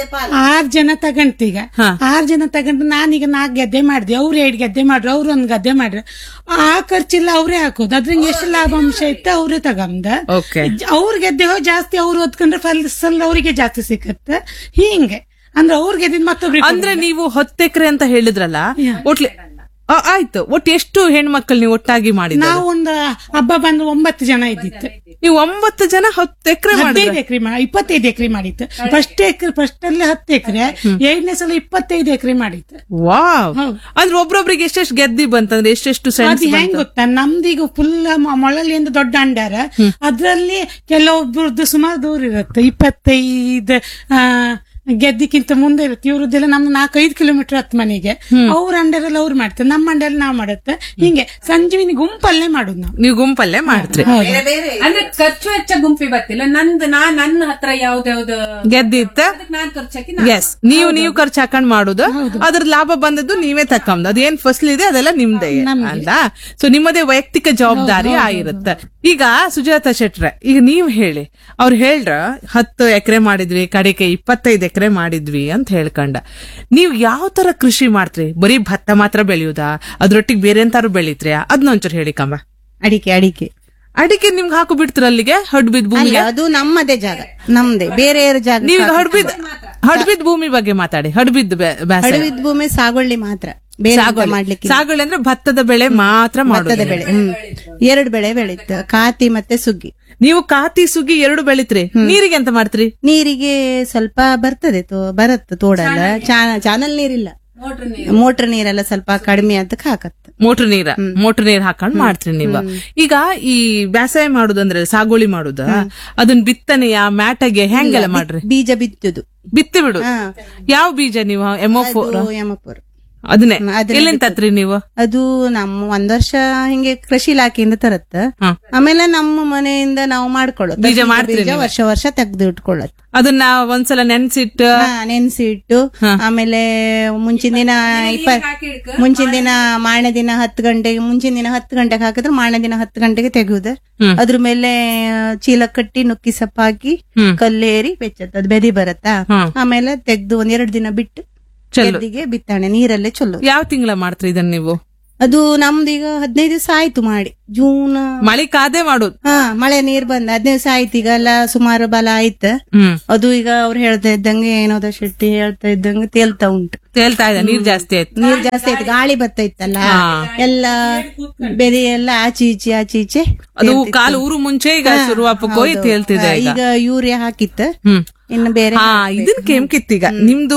ಆರ್ ಜನ ತಗಂತೀಗ ಆರ್ ಜನ ತಗೊಂಡು ನಾನೀಗ ನಾಲ್ಕು ಗದ್ದೆ ಮಾಡಿದೆ, ಅವ್ರು ಎರಡು ಗದ್ದೆ ಮಾಡ್ರು, ಅವ್ರು ಒಂದ್ ಗದ್ದೆ ಮಾಡ್ರು, ಆ ಖರ್ಚಿಲ್ಲ ಅವ್ರೇ ಹಾಕೋದು. ಅದ್ರಂಗೆ ಎಷ್ಟು ಲಾಭಾಂಶ ಇತ್ತು ಅವ್ರೇ ತಗೊಂಡ. ಅವ್ರ ಗೆದ್ದೆ ಹೋಗಿ ಜಾಸ್ತಿ ಅವ್ರು ಓದ್ಕೊಂಡ್ರೆ ಫಲ ಅವ್ರಿಗೆ ಜಾಸ್ತಿ ಸಿಕ್ಕತ್ತೆ. ಹಿಂಗೆ ಅಂದ್ರೆ ಅವ್ರ ಗೆದ್ದ ಮತ್ತೊಬ್ರಿಗೆ. ಅಂದ್ರೆ ನೀವು ಹತ್ತು ಎಕರೆ ಅಂತ ಹೇಳಿದ್ರಲ್ಲ, ಒಟ್ಲೆ ಆಯ್ತು, ಒಟ್ಟು ಎಷ್ಟು ಹೆಣ್ಮಕ್ಳು ನೀವು ಒಟ್ಟಾಗಿ ಮಾಡಿ? ನಾವು ಒಂದು ಹಬ್ಬ ಬಂದು ಒಂಬತ್ತು ಜನ ಇದ್ದಿತ್ತು. ನೀವು ಒಂಬತ್ತು ಜನ ಹತ್ತು ಎಕರೆ ಹದಿನೈದು ಎಕರೆ ಇಪ್ಪತ್ತೈದು ಎಕರೆ ಮಾಡಿತ್ತು. ಫಸ್ಟ್ ಎಕರೆ ಫಸ್ಟ್ ಅಲ್ಲಿ ಹತ್ತು ಎಕರೆ, ಎರಡನೇ ಸಲ ಇಪ್ಪತ್ತೈದು ಎಕರೆ ಮಾಡಿತ್ತು. ವಾವ್. ಅಂದ್ರೆ ಒಬ್ರೊಬ್ರಿಗೆ ಎಷ್ಟೆಷ್ಟು ಗೆದ್ದಿ ಬಂತಂದ್ರೆ ಎಷ್ಟೆಷ್ಟು ಅದು ಹೆಂಗ್ ಗೊತ್ತಾ, ನಮ್ದೀಗ ಫುಲ್ ಮೊಳಲಿಂದ ದೊಡ್ಡ ಅಂಡಾರ, ಅದ್ರಲ್ಲಿ ಕೆಲವೊಬ್ರದ್ದು ಸುಮಾರು ದೂರ ಇರುತ್ತೆ, ಇಪ್ಪತ್ತೈದು ಆ ಗೆದ್ದಿಕ್ಕಿಂತ ಮುಂದೆ ಇರುತ್ತೆ. ಇವ್ರದ್ದೆಲ್ಲ ನಮ್ ನಾಲ್ಕೈದು ಕಿಲೋಮೀಟರ್ ಹತ್ತು ಮನೆಗೆ. ಅವ್ರ ಅಂಡರಲ್ಲಿ ಅವ್ರು ಮಾಡ್ತಾರೆ, ನಮ್ಮ ಅಂಡಲ್ಲಿ ನಾವ್ ಮಾಡುತ್ತೆ. ಹಿಂಗೆ ಸಂಜೀವಿನಿ ಗುಂಪಲ್ಲೇ ಮಾಡುದು ನಾವು. ನೀವು ಗುಂಪಲ್ಲೇ ಮಾಡ್ತೀರಿ ಅಂದ್ರೆ ಖರ್ಚು ವೆಚ್ಚ ಗುಂಪಿ ಬರ್ತಿಲ್ಲ. ನಂದು ನಾ ನನ್ನ ಹತ್ರ ಯಾವ್ದಾವ್ದು ಗೆದ್ದಿತ್ತ ನಾನ್ ಖರ್ಚಾಕಿ ಎಸ್ ನೀವು ನೀವು ಖರ್ಚು ಹಾಕೊಂಡ್ ಮಾಡುದು, ಅದ್ರ ಲಾಭ ಬಂದದ್ದು ನೀವೇ ತಕೊಂಡ್, ಅದೇನ್ ಫಸಲ್ ಇದೆ ಅದೆಲ್ಲ ನಿಮ್ದೇ ಅಲ್ಲ. ಸೊ ನಿಮ್ಮದೇ ವೈಯಕ್ತಿಕ ಜವಾಬ್ದಾರಿ ಆಗಿರುತ್ತೆ. ಈಗ ಸುಜಾತ ಶೆಟ್ರೆ, ಈಗ ನೀವ್ ಹೇಳಿ, ಅವ್ರು ಹೇಳ್ರ ಹತ್ತು ಎಕರೆ ಮಾಡಿದ್ವಿ ಕಡೆಗೆ ಇಪ್ಪತ್ತೈದು ಎಕರೆ ಮಾಡಿದ್ವಿ ಅಂತ ಹೇಳ್ಕೊಂಡ, ನೀವ್ ಯಾವ ತರ ಕೃಷಿ ಮಾಡ್ತ್ರಿ? ಬರೀ ಭತ್ತ ಮಾತ್ರ ಬೆಳೆಯುದಾ, ಅದ್ರೊಟ್ಟಿಗೆ ಬೇರೆ ಎಂತಾರು ಬೆಳಿತ್ರಿ? ಅದನ್ನೊಂಚೂರು ಹೇಳಿ ಕಂಬ. ಅಡಿಕೆ ಅಡಿಕೆ ಅಡಿಕೆ ನಿಮ್ಗೆ ಹಾಕು ಬಿಡ್ತೀರ ಅಲ್ಲಿಗೆ ಹಡ್ಬಿದ್ ಭೂಮಿಗೆ? ಅದು ನಮ್ಮದೇ ಜಾಗ, ನಮ್ದೇ, ಬೇರೆ ಜಾಗ. ನೀವೀಗ ಹಡ್ಬಿದ್ ಹಡ್ಬಿದ್ ಭೂಮಿ ಬಗ್ಗೆ ಮಾತಾಡಿ. ಹಡ್ಬಿದ್ ಹಡ್ಬಿದ್ ಭೂಮಿ ಸಾಗುವಳಿ ಮಾತ್ರ, ಮಾಡ್ಲಿಕ್ಕೆ. ಸಾಗುವಳಿ ಅಂದ್ರೆ ಭತ್ತದ ಬೆಳೆ ಮಾತ್ರ ಮಾಡೋದು. ಬೆಳೆ ಹ್ಮ್ ಎರಡು ಬೆಳೆ ಬೆಳೀತು, ಕಾತಿ ಮತ್ತೆ ಸುಗ್ಗಿ. ನೀವು ಕಾತಿ ಸುಗ್ಗಿ ಎರಡು ಬೆಳಿತ್ರಿ. ನೀರಿಗೆ ಎಂತ ಮಾಡ್ತೀರಿ? ನೀರಿಗೆ ಸ್ವಲ್ಪ ಬರ್ತದೆ, ಬರತ್ತ ತೋಡಲ್ಲ, ಚಾನಲ್ ನೀರಿಲ್ಲ, ಮೋಟರ್ ನೀರೆಲ್ಲ ಸ್ವಲ್ಪ ಕಡಿಮೆ ಅಂತ ಹಾಕತ್ತ. ಮೋಟರ್ ನೀರ ಮೋಟರ್ ನೀರ್ ಹಾಕೊಂಡ್ ಮಾಡ್ತೀರಿ ನೀವು. ಈಗ ಈ ಬೇಸಾಯ ಮಾಡುದಂದ್ರೆ ಸಾಗುವಳಿ ಮಾಡುದ, ಅದನ್ನ ಬಿತ್ತನೆಯ ಮ್ಯಾಟಗೆ ಹೆಂಗೆಲ್ಲ ಮಾಡ್ರಿ? ಬೀಜ ಬಿತ್ತುದು, ಬಿತ್ತಿ ಬಿಡು. ಯಾವ ಬೀಜ ನೀವು? ಎಮೋಫೋರ್ ಎಮೋಫೋರ್ ಅದನ್ನೇ ಎಲ್ಲಿಂದ ತತ್ರಿ ನೀವು? ಅದು ನಮ್ಮ ಒಂದ್ ವರ್ಷ ಹಿಂಗೆ ಕೃಷಿ ಇಲಾಖೆಯಿಂದ ತರತ್ತ. ಆಮೇಲೆ ನಮ್ಮ ಮನೆಯಿಂದ ನಾವು ಮಾಡ್ಕೊಳ್ಳೋದು, ಬೀಜ ಮಾಡ್ತೀವಿ, ವರ್ಷ ವರ್ಷ ತೆಗ್ದು ಇಟ್ಕೊಳ್ಳೋದು. ಅದನ್ನ ಒಂದ್ಸಲ ನೆನ್ಸಿಟ್ಟು ನೆನ್ಸಿಟ್ಟು ಆಮೇಲೆ ಮುಂಚಿನ ದಿನ ಇಪ್ಪ ಮುಂಚಿನ ದಿನ ಮಾರನೇ ದಿನ ಹತ್ತು ಗಂಟೆಗೆ ಮುಂಚಿನ ದಿನ ಹತ್ತು ಗಂಟೆಗೆ ಹಾಕಿದ್ರೆ ಮಾರನೇ ದಿನ ಹತ್ತು ಗಂಟೆಗೆ ತೆಗೆಯುದು. ಅದ್ರ ಮೇಲೆ ಚೀಲ ಕಟ್ಟಿ ನುಕ್ಕಿ ಸಪ್ಪ ಹಾಕಿ ಕಲ್ಲೇರಿ ಬೆಚ್ಚತ್ತ, ಅದು ಬೆದಿ ಬರತ್ತಾ. ಆಮೇಲೆ ತೆಗ್ದು ಒಂದ್ ಎರಡು ದಿನ ಬಿಟ್ಟು ಗೆದ್ದಿಗೆ ಬಿತ್ತಾಣೆ ನೀರಲ್ಲೇ ಚೊಲ್ಲು. ಯಾವ ತಿಂಗಳ ಮಾಡ್ತೀರಿ ಇದನ್ನ ನೀವು? ಅದು ನಮ್ದೀಗ ಹದಿನೈದು ದಿವಸ ಆಯ್ತು ಮಾಡಿ, ಜೂನ್ ಮಳೆ ಕಾದೆ ಮಾಡೋದು. ಹಾ, ಮಳೆ ನೀರ್ ಬಂದ ಹದಿನೈದು ದಿವಸ ಆಯ್ತು. ಈಗ ಎಲ್ಲ ಸುಮಾರು ಬಲ ಆಯ್ತು. ಅದು ಈಗ ಅವ್ರು ಹೇಳ್ತಾ ಇದ್ದಂಗೆ ಏನೋದ ಶೆಟ್ಟಿ ಹೇಳ್ತಾ ಇದ್ದಂಗೆ ತೇಲ್ತಾ ಉಂಟು, ತೇಲ್ತಾ ಇದೆ. ನೀರ್ ಜಾಸ್ತಿ ಆಯ್ತು, ನೀರ್ ಜಾಸ್ತಿ ಆಯ್ತು, ಗಾಳಿ ಬರ್ತಾ ಇತ್ತಲ್ಲ, ಎಲ್ಲ ಬೆದಿ ಎಲ್ಲ ಆಚೆ ಈಚೆ ಆಚೆ ಈಚೆ. ಅದು ಕಾಲು ಊರು ಮುಂಚೆ ಈಗ ಶುರುವಾಪಕ್ಕೋಯ್ ತೇಲ್ತಿದೆ. ಈಗ ಯೂರಿಯಾ ಹಾಕಿತ್ತ, ಇನ್ನು ಬೇರೆ ಇದನ್ ಕೆಂಕಿತ್ತೀಗ ನಿಮ್ದು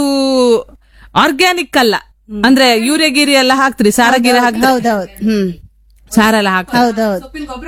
ಆರ್ಗ್ಯಾನಿಕ್ ಅಲ್ಲ ಅಂದ್ರೆ ಯೂರಿಯಾ ಗಿರಿ ಎಲ್ಲ ಹಾಕ್ತಿರಿ, ಸಾರ ಗಿರಿ ಹಾಕ್ತಿರಿ? ಹೌದೌದು. ಹ್ಮ್, ಸಾರ ಎಲ್ಲ ಹಾಕ್ತಿರಿ. ಹೌದೌದು.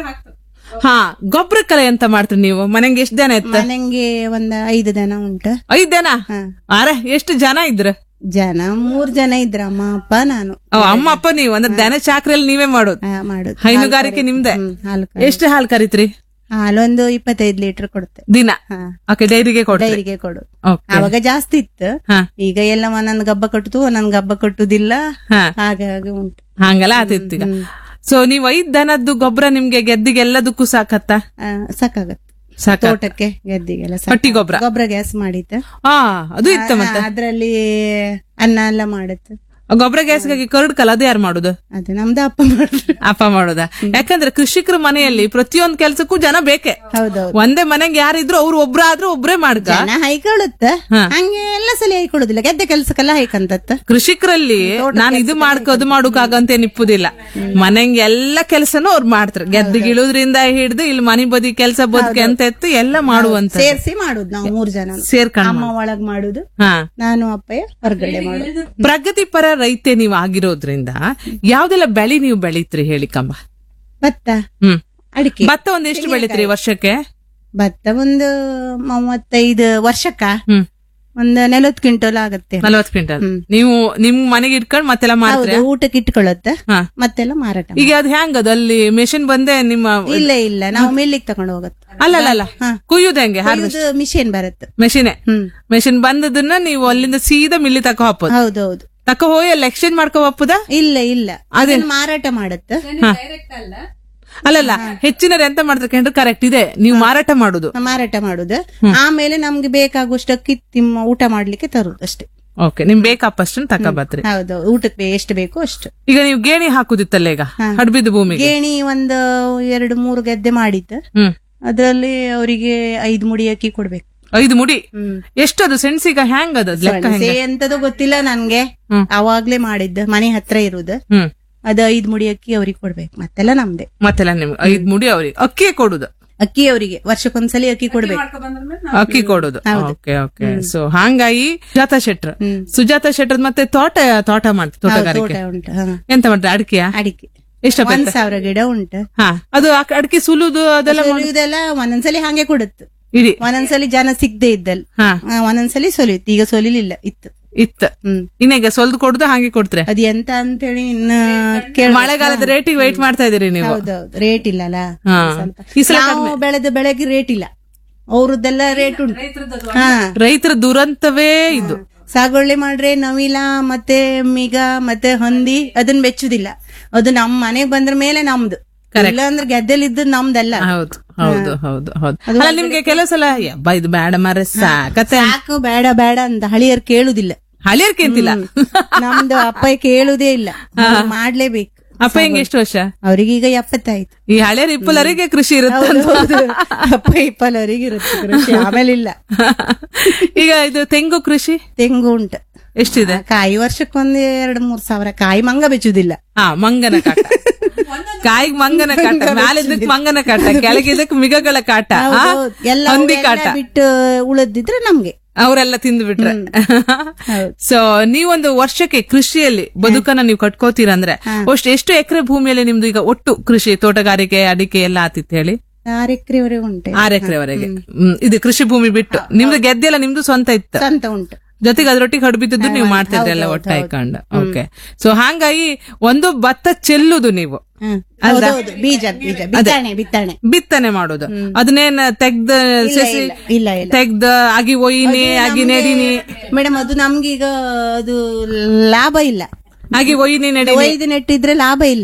ಹಾ, ಗೊಬ್ಬರಕ್ಕೆಲ್ಲ ಎಂತ ಮಾಡ್ತೀರಿ ನೀವು? ಮನೆಗೆ ಎಷ್ಟು ಜನ ಇತ್ತ? ಮನೆಗೆ ಒಂದ್ ಐದು ದನ ಉಂಟು. ಐದ್ ಜನ? ಅರೆ, ಎಷ್ಟು ಜನ ಇದ್ರ? ಜನ ಮೂರ್ ಜನ ಇದ್ರ, ಅಮ್ಮ ಅಪ್ಪ ನಾನು. ಅಮ್ಮ ಅಪ್ಪ ನೀವು ಅಂದ್ರೆ ದನ ಚಾಕ್ರಿಯಲ್ಲಿ ನೀವೇ ಮಾಡೋದು? ಮಾಡೋದು. ಹೈನುಗಾರಿಕೆ ನಿಮ್ದೆ? ಎಷ್ಟು ಹಾಲು ಕರಿತ್ರಿ? ಹಾಲೊಂದು ಇಪ್ಪತ್ತೈದು ಲೀಟರ್ ಕೊಡುತ್ತೆ ದಿನ. ಓಕೆ, ಡೈರಿಗೆ ಕೊಡು. ಡೈರಿಗೆ ಕೊಡು. ಅವಾಗ ಜಾಸ್ತಿ ಇತ್ತು, ಈಗ ಎಲ್ಲ ಒಂದೊಂದು ಗಬ್ಬ ಕಟ್ಟುದು ಒಂದೊಂದು ಗಬ್ಬ ಕಟ್ಟುದಿಲ್ಲ, ಹಾಗಾಗಿ ಉಂಟು. ಹಂಗೆಲ್ಲ ಆತಿತ್ತು ಈಗ. ಸೊ ನೀವ್ ಐದ್ ದನದ್ದು ಗೊಬ್ಬರ ನಿಮ್ಗೆ ಗೆದ್ದಿಗೆ ಎಲ್ಲದಕ್ಕೂ ಸಾಕತ್ತ? ಸಾಕಾಗತ್ತೆ, ತೋಟಕ್ಕೆ ಗೆದ್ದಿಗೆಲ್ಲ ಹಟ್ಟಿ ಗೊಬ್ಬರ. ಗೊಬ್ಬರ ಗ್ಯಾಸ್ ಮಾಡಿತ್ತು. ಹಾ, ಅದು ಇತ್ತು. ಮತ್ತೆ ಅದ್ರಲ್ಲಿ ಅನ್ನ ಎಲ್ಲ ಮಾಡುತ್ತೆ. ಗೊಬ್ಬರ ಗ್ಯಾಸ್ಗಾಗಿ ಕರಡ್ ಕಲ್ ಅದು ಯಾರು ಮಾಡುದು? ಅದು ನಮ್ದು ಅಪ್ಪ ಮಾಡುದು. ಅಪ್ಪ ಮಾಡುದ? ಯಾಕಂದ್ರೆ ಕೃಷಿಕರ ಮನೆಯಲ್ಲಿ ಪ್ರತಿಯೊಂದ್ ಕೆಲ್ಸಕ್ಕೂ ಜನ ಬೇಕೆ. ಹೌದೌದು. ಒಂದೇ ಮನೆಗೆ ಯಾರಿದ್ರು ಅವ್ರು ಒಬ್ರಾದ್ರೂ ಒಬ್ರೇ ಮಾಡ್ಕ ಜನ ಹೈಕೊಳ್ಳುತ್ತ, ಹಂಗೆ ಎಲ್ಲ ಸಲ ಹೈಕೊಡುದಿಲ್ಲ, ಗೆದ್ದೆ ಕೆಲ್ಸಕ್ಕೆಲ್ಲ ಹೈಕಂತತ್ತ. ಕೃಷಿಕರಲ್ಲಿ ನಾನು ಇದು ಮಾಡ್ಕೊ ಅದು ಮಾಡೋಕಾಗಂತ ನಿಪ್ಪುದಿಲ್ಲ, ಮನೆಗೆ ಎಲ್ಲ ಕೆಲ್ಸನೂ ಅವ್ರು ಮಾಡ್ತಾರೆ. ಗೆದ್ದಿಗಿಳುದ್ರಿಂದ ಹಿಡಿದು ಇಲ್ಲಿ ಮನೆ ಬದಿ ಕೆಲ್ಸ ಬದುಕೆ ಅಂತ ಎತ್ತು ಎಲ್ಲ ಮಾಡುವಂತ ಸೇರ್ಸಿ ಮಾಡುದು. ನಾವು ಮೂರ್ ಜನ ಸೇರ್ಕೊಂಡು ಅಮ್ಮ ಒಳಗ್ ಮಾಡುದು, ಹಾ ನಾನು ಅಪ್ಪಯ್ಯ ಹೊರಗಡೆ ಮಾಡುದು. ಪ್ರಗತಿಪರ ರೈತೆ ನೀವು ಆಗಿರೋದ್ರಿಂದ ಯಾವ್ದೆಲ್ಲ ಬೆಳಿ ನೀವು ಬೆಳಿತ್ರಿ ಹೇಳಿ ಕಂಬ? ಭತ್ತ, ಹ್ಮ್ ಅಡಿಕೆ. ಭತ್ತ ಒಂದ್ ಎಷ್ಟು ಬೆಳಿತ್ರಿ ವರ್ಷಕ್ಕೆ? ಭತ್ತ ಒಂದು ಮೂವತ್ತೈದು ವರ್ಷಕ್ಕ ಹ್ಮ್ ಒಂದು ನಲವತ್ತು ಕ್ವಿಂಟಲ್ ಆಗತ್ತೆ. ನಲವತ್ತು ಕ್ವಿಂಟಲ್ ನೀವು ನಿಮ್ ಮನೆಗೆ ಇಟ್ಕೊಂಡ್ ಮತ್ತೆಲ್ಲ ಮಾಡ್ತೀರಾ? ಊಟಕ್ಕೆ ಇಟ್ಕೊಳ್ಳುತ್ತೆ, ಹಾ. ಮತ್ತೆಲ್ಲ ಮಾರಾಟ. ಈಗ ಅದು ಹೆಂಗ್ ಅದು ಅಲ್ಲಿ ಮೆಷಿನ್ ಬಂದೆ ನಿಮ್ಮ? ಇಲ್ಲ ಇಲ್ಲ, ನಾವು ಮಿಲ್ಲಿಗೆ ತಗೊಂಡು ಹೋಗತ್ತೆ. ಅಲ್ಲ ಅಲ್ಲ ಕುಯ್ಯುದು ಹೆಂಗೆ? ಮಿಷಿನ್ ಬರುತ್ತೆ, ಮೆಷಿನೇ. ಹ್ಮ್ ಮೆಷಿನ್ ಬಂದದನ್ನ ನೀವು ಅಲ್ಲಿಂದ ಸೀದಾ ಮಿಲ್ಲಿ ತಕೋ ಹಾಕೋದು? ಹೌದೌದು. ತಕ ಹೋಗಿ ಅಲ್ಲಿ ಎಕ್ಸ್ಚೇಂಜ್ ಮಾಡ್ಕೋ ಹಾಪುದ? ಇಲ್ಲ ಇಲ್ಲ, ಅದನ್ನ ಮಾರಾಟ ಮಾಡುತ್ತೆ. ಅಲ್ಲಲ್ಲ, ಹೆಚ್ಚಿನರು ಎಂತ ಮಾಡ್ತಾರೆ ಕಂಡ್ರೆ ಕರೆಕ್ಟ್ ಇದೆ, ನೀವು ಮಾರಾಟ ಮಾಡುದು. ಮಾರಾಟ ಮಾಡುದು, ಆಮೇಲೆ ನಮ್ಗೆ ಬೇಕಾಗುವಷ್ಟು ಕಿತ್ತಿ ಊಟ ಮಾಡ್ಲಿಕ್ಕೆ ತರುದು ಅಷ್ಟೇ. ಓಕೆ, ನಿಮ್ ಬೇಕಾಪಷ್ಟು ತಕೋಬತ್ರಿ. ಹೌದು, ಊಟಕ್ಕೆ ಎಷ್ಟು ಬೇಕು ಅಷ್ಟು. ಈಗ ನೀವು ಗೇಣಿ ಹಾಕುದಿತ್ತಲ್ಲ ಈಗ ಹಡ್ಬಿದ್ದು ಭೂಮಿಗೆ? ಗೇಣಿ ಒಂದು ಎರಡು ಮೂರು ಗದ್ದೆ ಮಾಡಿತ್ತು, ಹ್ಮ್ ಅದ್ರಲ್ಲಿ ಅವರಿಗೆ ಐದು ಮುಡಿ ಅಕ್ಕಿ ಕೊಡ್ಬೇಕು. ಐದು ಮುಡಿ? ಎಷ್ಟು ಅದು ಸೆಣಸಿಗ ಹ್ಯಾಂಗ್ ಅದ ಲೆಕ್ಕ? ಎಂತದೋ ಗೊತ್ತಿಲ್ಲ ನನ್ಗೆ, ಅವಾಗ್ಲೇ ಮಾಡಿದ್ದ, ಮನೆ ಹತ್ರ ಇರುದು. ಹ್ಮ್ ಅದು ಐದ್ ಮುಡಿ ಅಕ್ಕಿ ಅವ್ರಿಗೆ ಕೊಡ್ಬೇಕು, ಮತ್ತೆಲ್ಲ ನಮ್ದೆ. ಮತ್ತೆಲ್ಲ ನಿಮ್ಗೆ ಐದ್ ಮುಡಿ ಅವ್ರಿಗೆ ಅಕ್ಕಿ ಕೊಡುದು? ಅಕ್ಕಿ ಅವರಿಗೆ ವರ್ಷಕ್ಕೊಂದ್ಸಲಿ ಅಕ್ಕಿ ಕೊಡ್ಬೇಕು, ಅಕ್ಕಿ ಕೊಡುದು. Okay okay. ಸೊ ಹಾಂಗಾಗಿ ಸುಜಾತ ಶೆಟ್ರ್ ಸುಜಾತ ಶೆಟ್ರ್ ಮತ್ತೆ ತೋಟ ತೋಟ ಮಾಡ್ತಾರೆ, ತೋಟಗಾರಿಕೆ ಉಂಟು. ಎಂತ ಮಾಡ್ತಾರೆ? ಅಡಿಕೆಯ? ಅಡಿಕೆ ಎಷ್ಟು? ಒಂದ್ ಸಾವಿರ ಗಿಡ ಉಂಟು. ಹಾ, ಅದು ಅಡಿಕೆ ಸುಲುದು ಅದೆಲ್ಲ ಇದೆಲ್ಲ ಒಂದೊಂದ್ಸಲಿ ಹಂಗೆ ಕೊಡುತ್ತೆ. ಇಡೀ ಒಂದೊಂದ್ಸಲಿ ಜನ ಸಿಗದೆ ಇದ್ದಲ್, ಒಂದೊಂದ್ಸಲಿ ಸೊಲಿಯುತ್ತೆ. ಈಗ ಸೊಲಿಲಿಲ್ಲ, ಇತ್ತು ಇತ್ತ. ಇನ್ನೀಗ ಸೊಲ್ದು ಕೊಡುದು ಹಾಗೆ ಕೊಡ್ತಾರೆ. ಅದ್ ಎಂತ ಅಂತೇಳಿ ಇನ್ನ ಮಳೆಗಾಲದ ರೇಟಿಗೆ ವೈಟ್ ಮಾಡ್ತಾ ಇದೀರಿ ನೀವು? ಹೌದೌದು, ರೇಟ್ ಇಲ್ಲಲ್ಲ. ನಾವು ಬೆಳೆದ ಬೆಳೆಗೆ ರೇಟ್ ಇಲ್ಲ, ಅವ್ರದ್ದೆಲ್ಲ ರೇಟ್ ಉಂಟು. ಹಾ, ರೈತರ ದುರಂತವೇ ಇದು. ಸಾಗುವಳಿ ಮಾಡ್ರೆ ನವಿಲ ಮತ್ತೆ ಮಿಗ ಮತ್ತೆ ಹೊಂದಿ ಅದನ್ನ ಬೆಚ್ಚುದಿಲ್ಲ, ಅದು ನಮ್ ಮನೆಗ್ ಬಂದ್ರ ಮೇಲೆ ನಮ್ದು. ಇಲ್ಲ ಅಂದ್ರೆ ಗೆದ್ದೆಲಿದ್ದು ನಮ್ದಲ್ಲ. ಹೌದು ಹೌದು ಹೌದು ಹೌದು. ಅಲ್ಲ, ನಿಮ್ಗೆ ಕೆಲವು ಸಲ ಅಬ್ಬಾ ಇದು ಬೇಡ ಮರ ಸಾಕತ್ತೆ, ಸಾಕು ಬೇಡ ಬೇಡ ಅಂತ ಹಳಿಯರ್ ಕೇಳುದಿಲ್ಲ. ಹಳಿಯರ್ ಕೇಳ್ತಿಲ್ಲ, ನಮ್ದು ಅಪ್ಪ ಕೇಳುದೇ ಇಲ್ಲ, ಮಾಡ್ಲೇಬೇಕು. ಅಪ್ಪ ಹೆಂಗೆ ಎಷ್ಟು ವರ್ಷ? ಅವ್ರಿಗೀಗ ಎಪ್ಪತ್ತಾಯ್ತು. ಈ ಹಳೆಯರ್ ಇಪ್ಪಲವರಿಗೆ ಕೃಷಿ ಇರುತ್ತೆ, ಅಪ್ಪ ಇಪ್ಪಲವರಿಗೆ ಇರುತ್ತೆ ಕೃಷಿ, ಆಮೇಲೆ ಇಲ್ಲ. ಈಗ ಇದು ತೆಂಗು ಕೃಷಿ? ತೆಂಗು ಉಂಟು. ಎಷ್ಟಿದೆ? ಕಾಯಿ ವರ್ಷಕ್ಕೊಂದ್ ಎರಡ್ ಮೂರ್ ಸಾವಿರ. ಕಾಯಿ ಮಂಗ ಬೆಚ್ಚುದಿಲ್ಲ. ಹಾ, ಮಂಗನ ಕಾಟ. ಕಾಯಿಗ್ ಮಂಗನ ಕಾಟ, ಮ್ಯಾಲಿದ್ದಕ್ ಮಂಗನ ಕಾಟ, ಕೆಳಗಿದ್ದಕ್ ಮಿಗಗಳ ಕಾಟ, ಹಂದಿ ಕಾಟ. ಬಿಟ್ಟು ಉಳಿದಿದ್ರೆ ನಮ್ಗೆ ಅವರೆಲ್ಲ ತಿಂದು ಬಿಟ್ರೆ. ಸೊ ನೀವೊಂದು ವರ್ಷಕ್ಕೆ ಕೃಷಿಯಲ್ಲಿ ಬದುಕನ್ನ ನೀವು ಕಟ್ಕೋತೀರಂದ್ರೆ ಅಷ್ಟು ಎಷ್ಟು ಎಕರೆ ಭೂಮಿಯಲ್ಲಿ ನಿಮ್ದು ಈಗ ಒಟ್ಟು ಕೃಷಿ, ತೋಟಗಾರಿಕೆ, ಅಡಿಕೆ ಎಲ್ಲ ಆತಿತ್ತು ಹೇಳಿ? ಆರು ಎಕರೆವರೆಗೆ ಉಂಟು. ಆರು ಎಕರೆವರೆಗೆ ಇದು ಕೃಷಿ ಭೂಮಿ ಬಿಟ್ಟು ನಿಮ್ದು ಗೆದ್ದೆ ಎಲ್ಲ ನಿಮ್ದು ಸ್ವಂತ ಇತ್ತು? ಸ್ವಂತ ಉಂಟು. ಜೊತೆಗೆ ಅದ್ರೊಟ್ಟಿಗೆ ಹಡ್ಬಿದ್ದು ನೀವು ಮಾಡ್ತಿದ್ರಿ ಎಲ್ಲ ಒಟ್ಟ ಹಾಕೊಂಡು. ಓಕೆ. ಸೊ ಹಾಗಾಗಿ ಒಂದು ಭತ್ತ ಚೆಲ್ಲುದು ನೀವು, ಬೀಜ ಬೀಜ ಬಿತ್ತನೆ ಬಿತ್ತನೆ ಬಿತ್ತನೆ ಮಾಡೋದು, ಅದನ್ನೇನ್ ತೆಗ್ದ ಸಸಿ ಇಲ್ಲ ತೆಗ್ದ ಆಗಿ ಒಯ್ಯಿನಿ ಆಗಿ ನೆಡಿನಿ? ಮೇಡಮ್, ಅದು ನಮ್ಗೀಗ ಅದು ಲಾಭ ಇಲ್ಲ. ಹಾಗೆ ಒಯ್ಯಿನಿ ನೆಡಿ ಒಯ್ದು ನೆಟ್ಟಿದ್ರೆ ಲಾಭ ಇಲ್ಲ,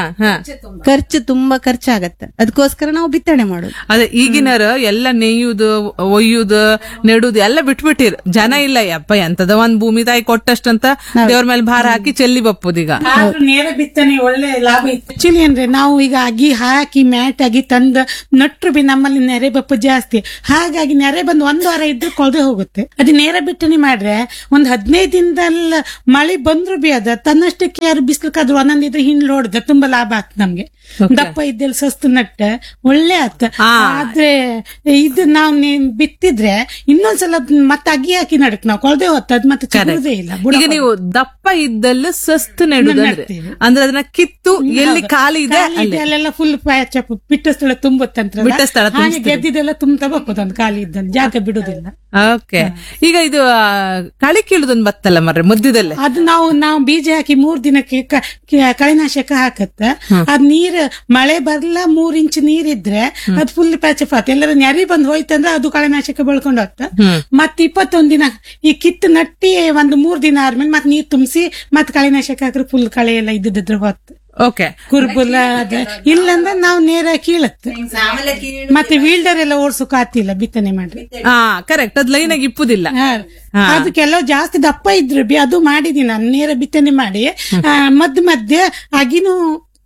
ಖರ್ಚು ತುಂಬಾ ಖರ್ಚಾಗತ್ತೆ. ಅದಕ್ಕೋಸ್ಕರ ನಾವು ಬಿತ್ತನೆ ಮಾಡೋದು. ಅದೇ ಈಗಿನರು ಎಲ್ಲ ನೇಯುದು, ಒಯ್ಯುದು, ನೆಡುದು ಎಲ್ಲ ಬಿಟ್ಬಿಟ್ಟಿರ್. ಜನ ಇಲ್ಲ, ಯಪ್ಪ ಎಂತದ ಒಂದ್ ಭೂಮಿ ತಾಯಿ ಕೊಟ್ಟಷ್ಟಂತ ದೇವ್ರ ಮೇಲೆ ಭಾರ ಹಾಕಿ ಚೆಲ್ಲಿ ಬಪ್ಪುದೀಗ. ನೇರ ಬಿತ್ತನೆ ಒಳ್ಳೆ ಲಾಭ ಇತ್ತು. ಆಕ್ಚುಲಿ ಅಂದ್ರೆ ನಾವು ಈಗ ಅಗಿ ಹಾಕಿ ಮ್ಯಾಟ್ ಆಗಿ ತಂದ ನಟ್ರು ಬಿ ನಮ್ಮಲ್ಲಿ ನೆರೆ ಬಪ್ಪು ಜಾಸ್ತಿ, ಹಾಗಾಗಿ ನೆರೆ ಬಂದು ಒಂದ್ ವಾರ ಇದ್ರೆ ಕೊಳದೆ ಹೋಗುತ್ತೆ. ಅದು ನೇರ ಬಿತ್ತನೆ ಮಾಡ್ರೆ ಒಂದ್ ಹದಿನೈದು ದಿನದಲ್ಲ ಮಳೆ ಬಂದ್ರು ಬಿ ಅದ ತನ್ನಷ್ಟಕ್ಕೆ ಯಾರು ಬಿಸ್ಲಕ್ಕಾದ್ರು ಒಂದೊಂದಿದ್ರೆ ಹಿಂಡ್ ನೋಡಿದ್ರೆ ತುಂಬಾ ಲಾಭ ಆತ್ ನಮ್ಗೆ. ದಪ್ಪ ಇದ್ದೆಲ್ಲ ಸಸ್ತು ನಟ್ಟ ಒಳ್ಳೆ ಆತ. ಆದ್ರೆ ಇದು ನಾವು ಬಿತ್ತಿದ್ರೆ ಇನ್ನೊಂದ್ಸಲ ಮತ್ತೆ ಅಗಿ ಹಾಕಿ ನಡಕ್ ನಾವು ಕೊಳದೆ ಹೊತ್ತದ್ ಮತ್ತೆ ಚಿಗುರುದೇ ಇಲ್ಲ. ಈಗ ನೀವು ದಪ್ಪ ಇದ್ದಲ್ಲ ಸಸ್ತು ನೆಡುದಂದ್ರೆ ಅಂದ್ರೆ ಅದನ್ನ ಕಿತ್ತು ಎಲ್ಲಿ ಖಾಲಿ ಇದೆ ಅಲ್ಲೆಲ್ಲ ಫುಲ್ ಪ್ಯಾಚಪ್ ಬಿಟ್ಟ ಸ್ಥಳ ತುಂಬುತ್ತಂತ, ಬಿಟ್ಟ ಸ್ಥಳ ಹಾಗೆ ಗೆದ್ದಿದ್ದೆಲ್ಲ ತುಂಬತಾ ಬಪ್ಪದಂತ ಖಾಲಿ ಇದ್ದಂತ ಜಾಗ ಬಿಡುದಿಲ್ಲ. ಓಕೆ. ಈಗ ಇದು ಕಳೆ ಕೀಳುದೊಂದು ಬತ್ತಲ್ಲ ಮರ್ರೆ ಮಧ್ಯದಲ್ಲೇ, ಅದು ನಾವು ನಾವು ಬೀಜ ಹಾಕಿ ಮೂರ್ ದಿನಕ್ಕೆ ಕಳೆನಾಶಕ ಹಾಕತ್ತ. ಅದ್ ನೀರ್ ಮಳೆ ಬರ್ಲ ಮೂರ್ ಇಂಚ್ ನೀರಿದ್ರೆ ಅದ್ ಫುಲ್ ಪ್ಯಾಚಪ್ ಆತ. ಎಲ್ಲರ ನೆರೆ ಬಂದ್ ಹೋಯ್ತಂದ್ರೆ ಅದು ಕಳೆನಾಶಕ ಬೆಳ್ಕೊಂಡು ಹೋಗ್ತ. ಮತ್ ಇಪ್ಪತ್ತೊಂದ್ ದಿನ ಈ ಕಿತ್ತು ನಟ್ಟಿ ಒಂದ್ ಮೂರ್ ದಿನ ಆದ್ಮೇಲೆ ಮತ್ ನೀರ್ ತುಂಬಿಸಿ ಮತ್ ಕಳೆನಾಶಕ ಹಾಕ್ರೆ ಫುಲ್ ಕಳೆ ಎಲ್ಲ ಇದ್ದಿದ್ರೆ ಹೊತ್ತು. ಓಕೆ. ಕುರ್ಬುಲ ಅದ ಇಲ್ಲಂದ್ರೆ ನಾವು ನೇರ ಕೀಳತ್ತೆ. ಮತ್ತೆ ವೀಲ್ಡರ್ ಎಲ್ಲ ಓಡ್ಸೋಕ್ ಆಗ್ತಿಲ್ಲ ಬಿತ್ತನೆ ಮಾಡ್ರಿ. ಹಾ ಕರೆಕ್ಟ್, ಅದ್ ಲೈನ್ ಆಗಿ ಇಪ್ಪುದಿಲ್ಲ. ಅದಕ್ಕೆಲ್ಲ ಜಾಸ್ತಿ ದಪ್ಪ ಇದ್ರೆ ಬಿ ಅದು ಮಾಡಿದೀನಿ ನಾನು ನೇರ ಬಿತ್ತನೆ ಮಾಡಿ ಮಧ್ಯ ಮಧ್ಯ ಅಗಿನೂ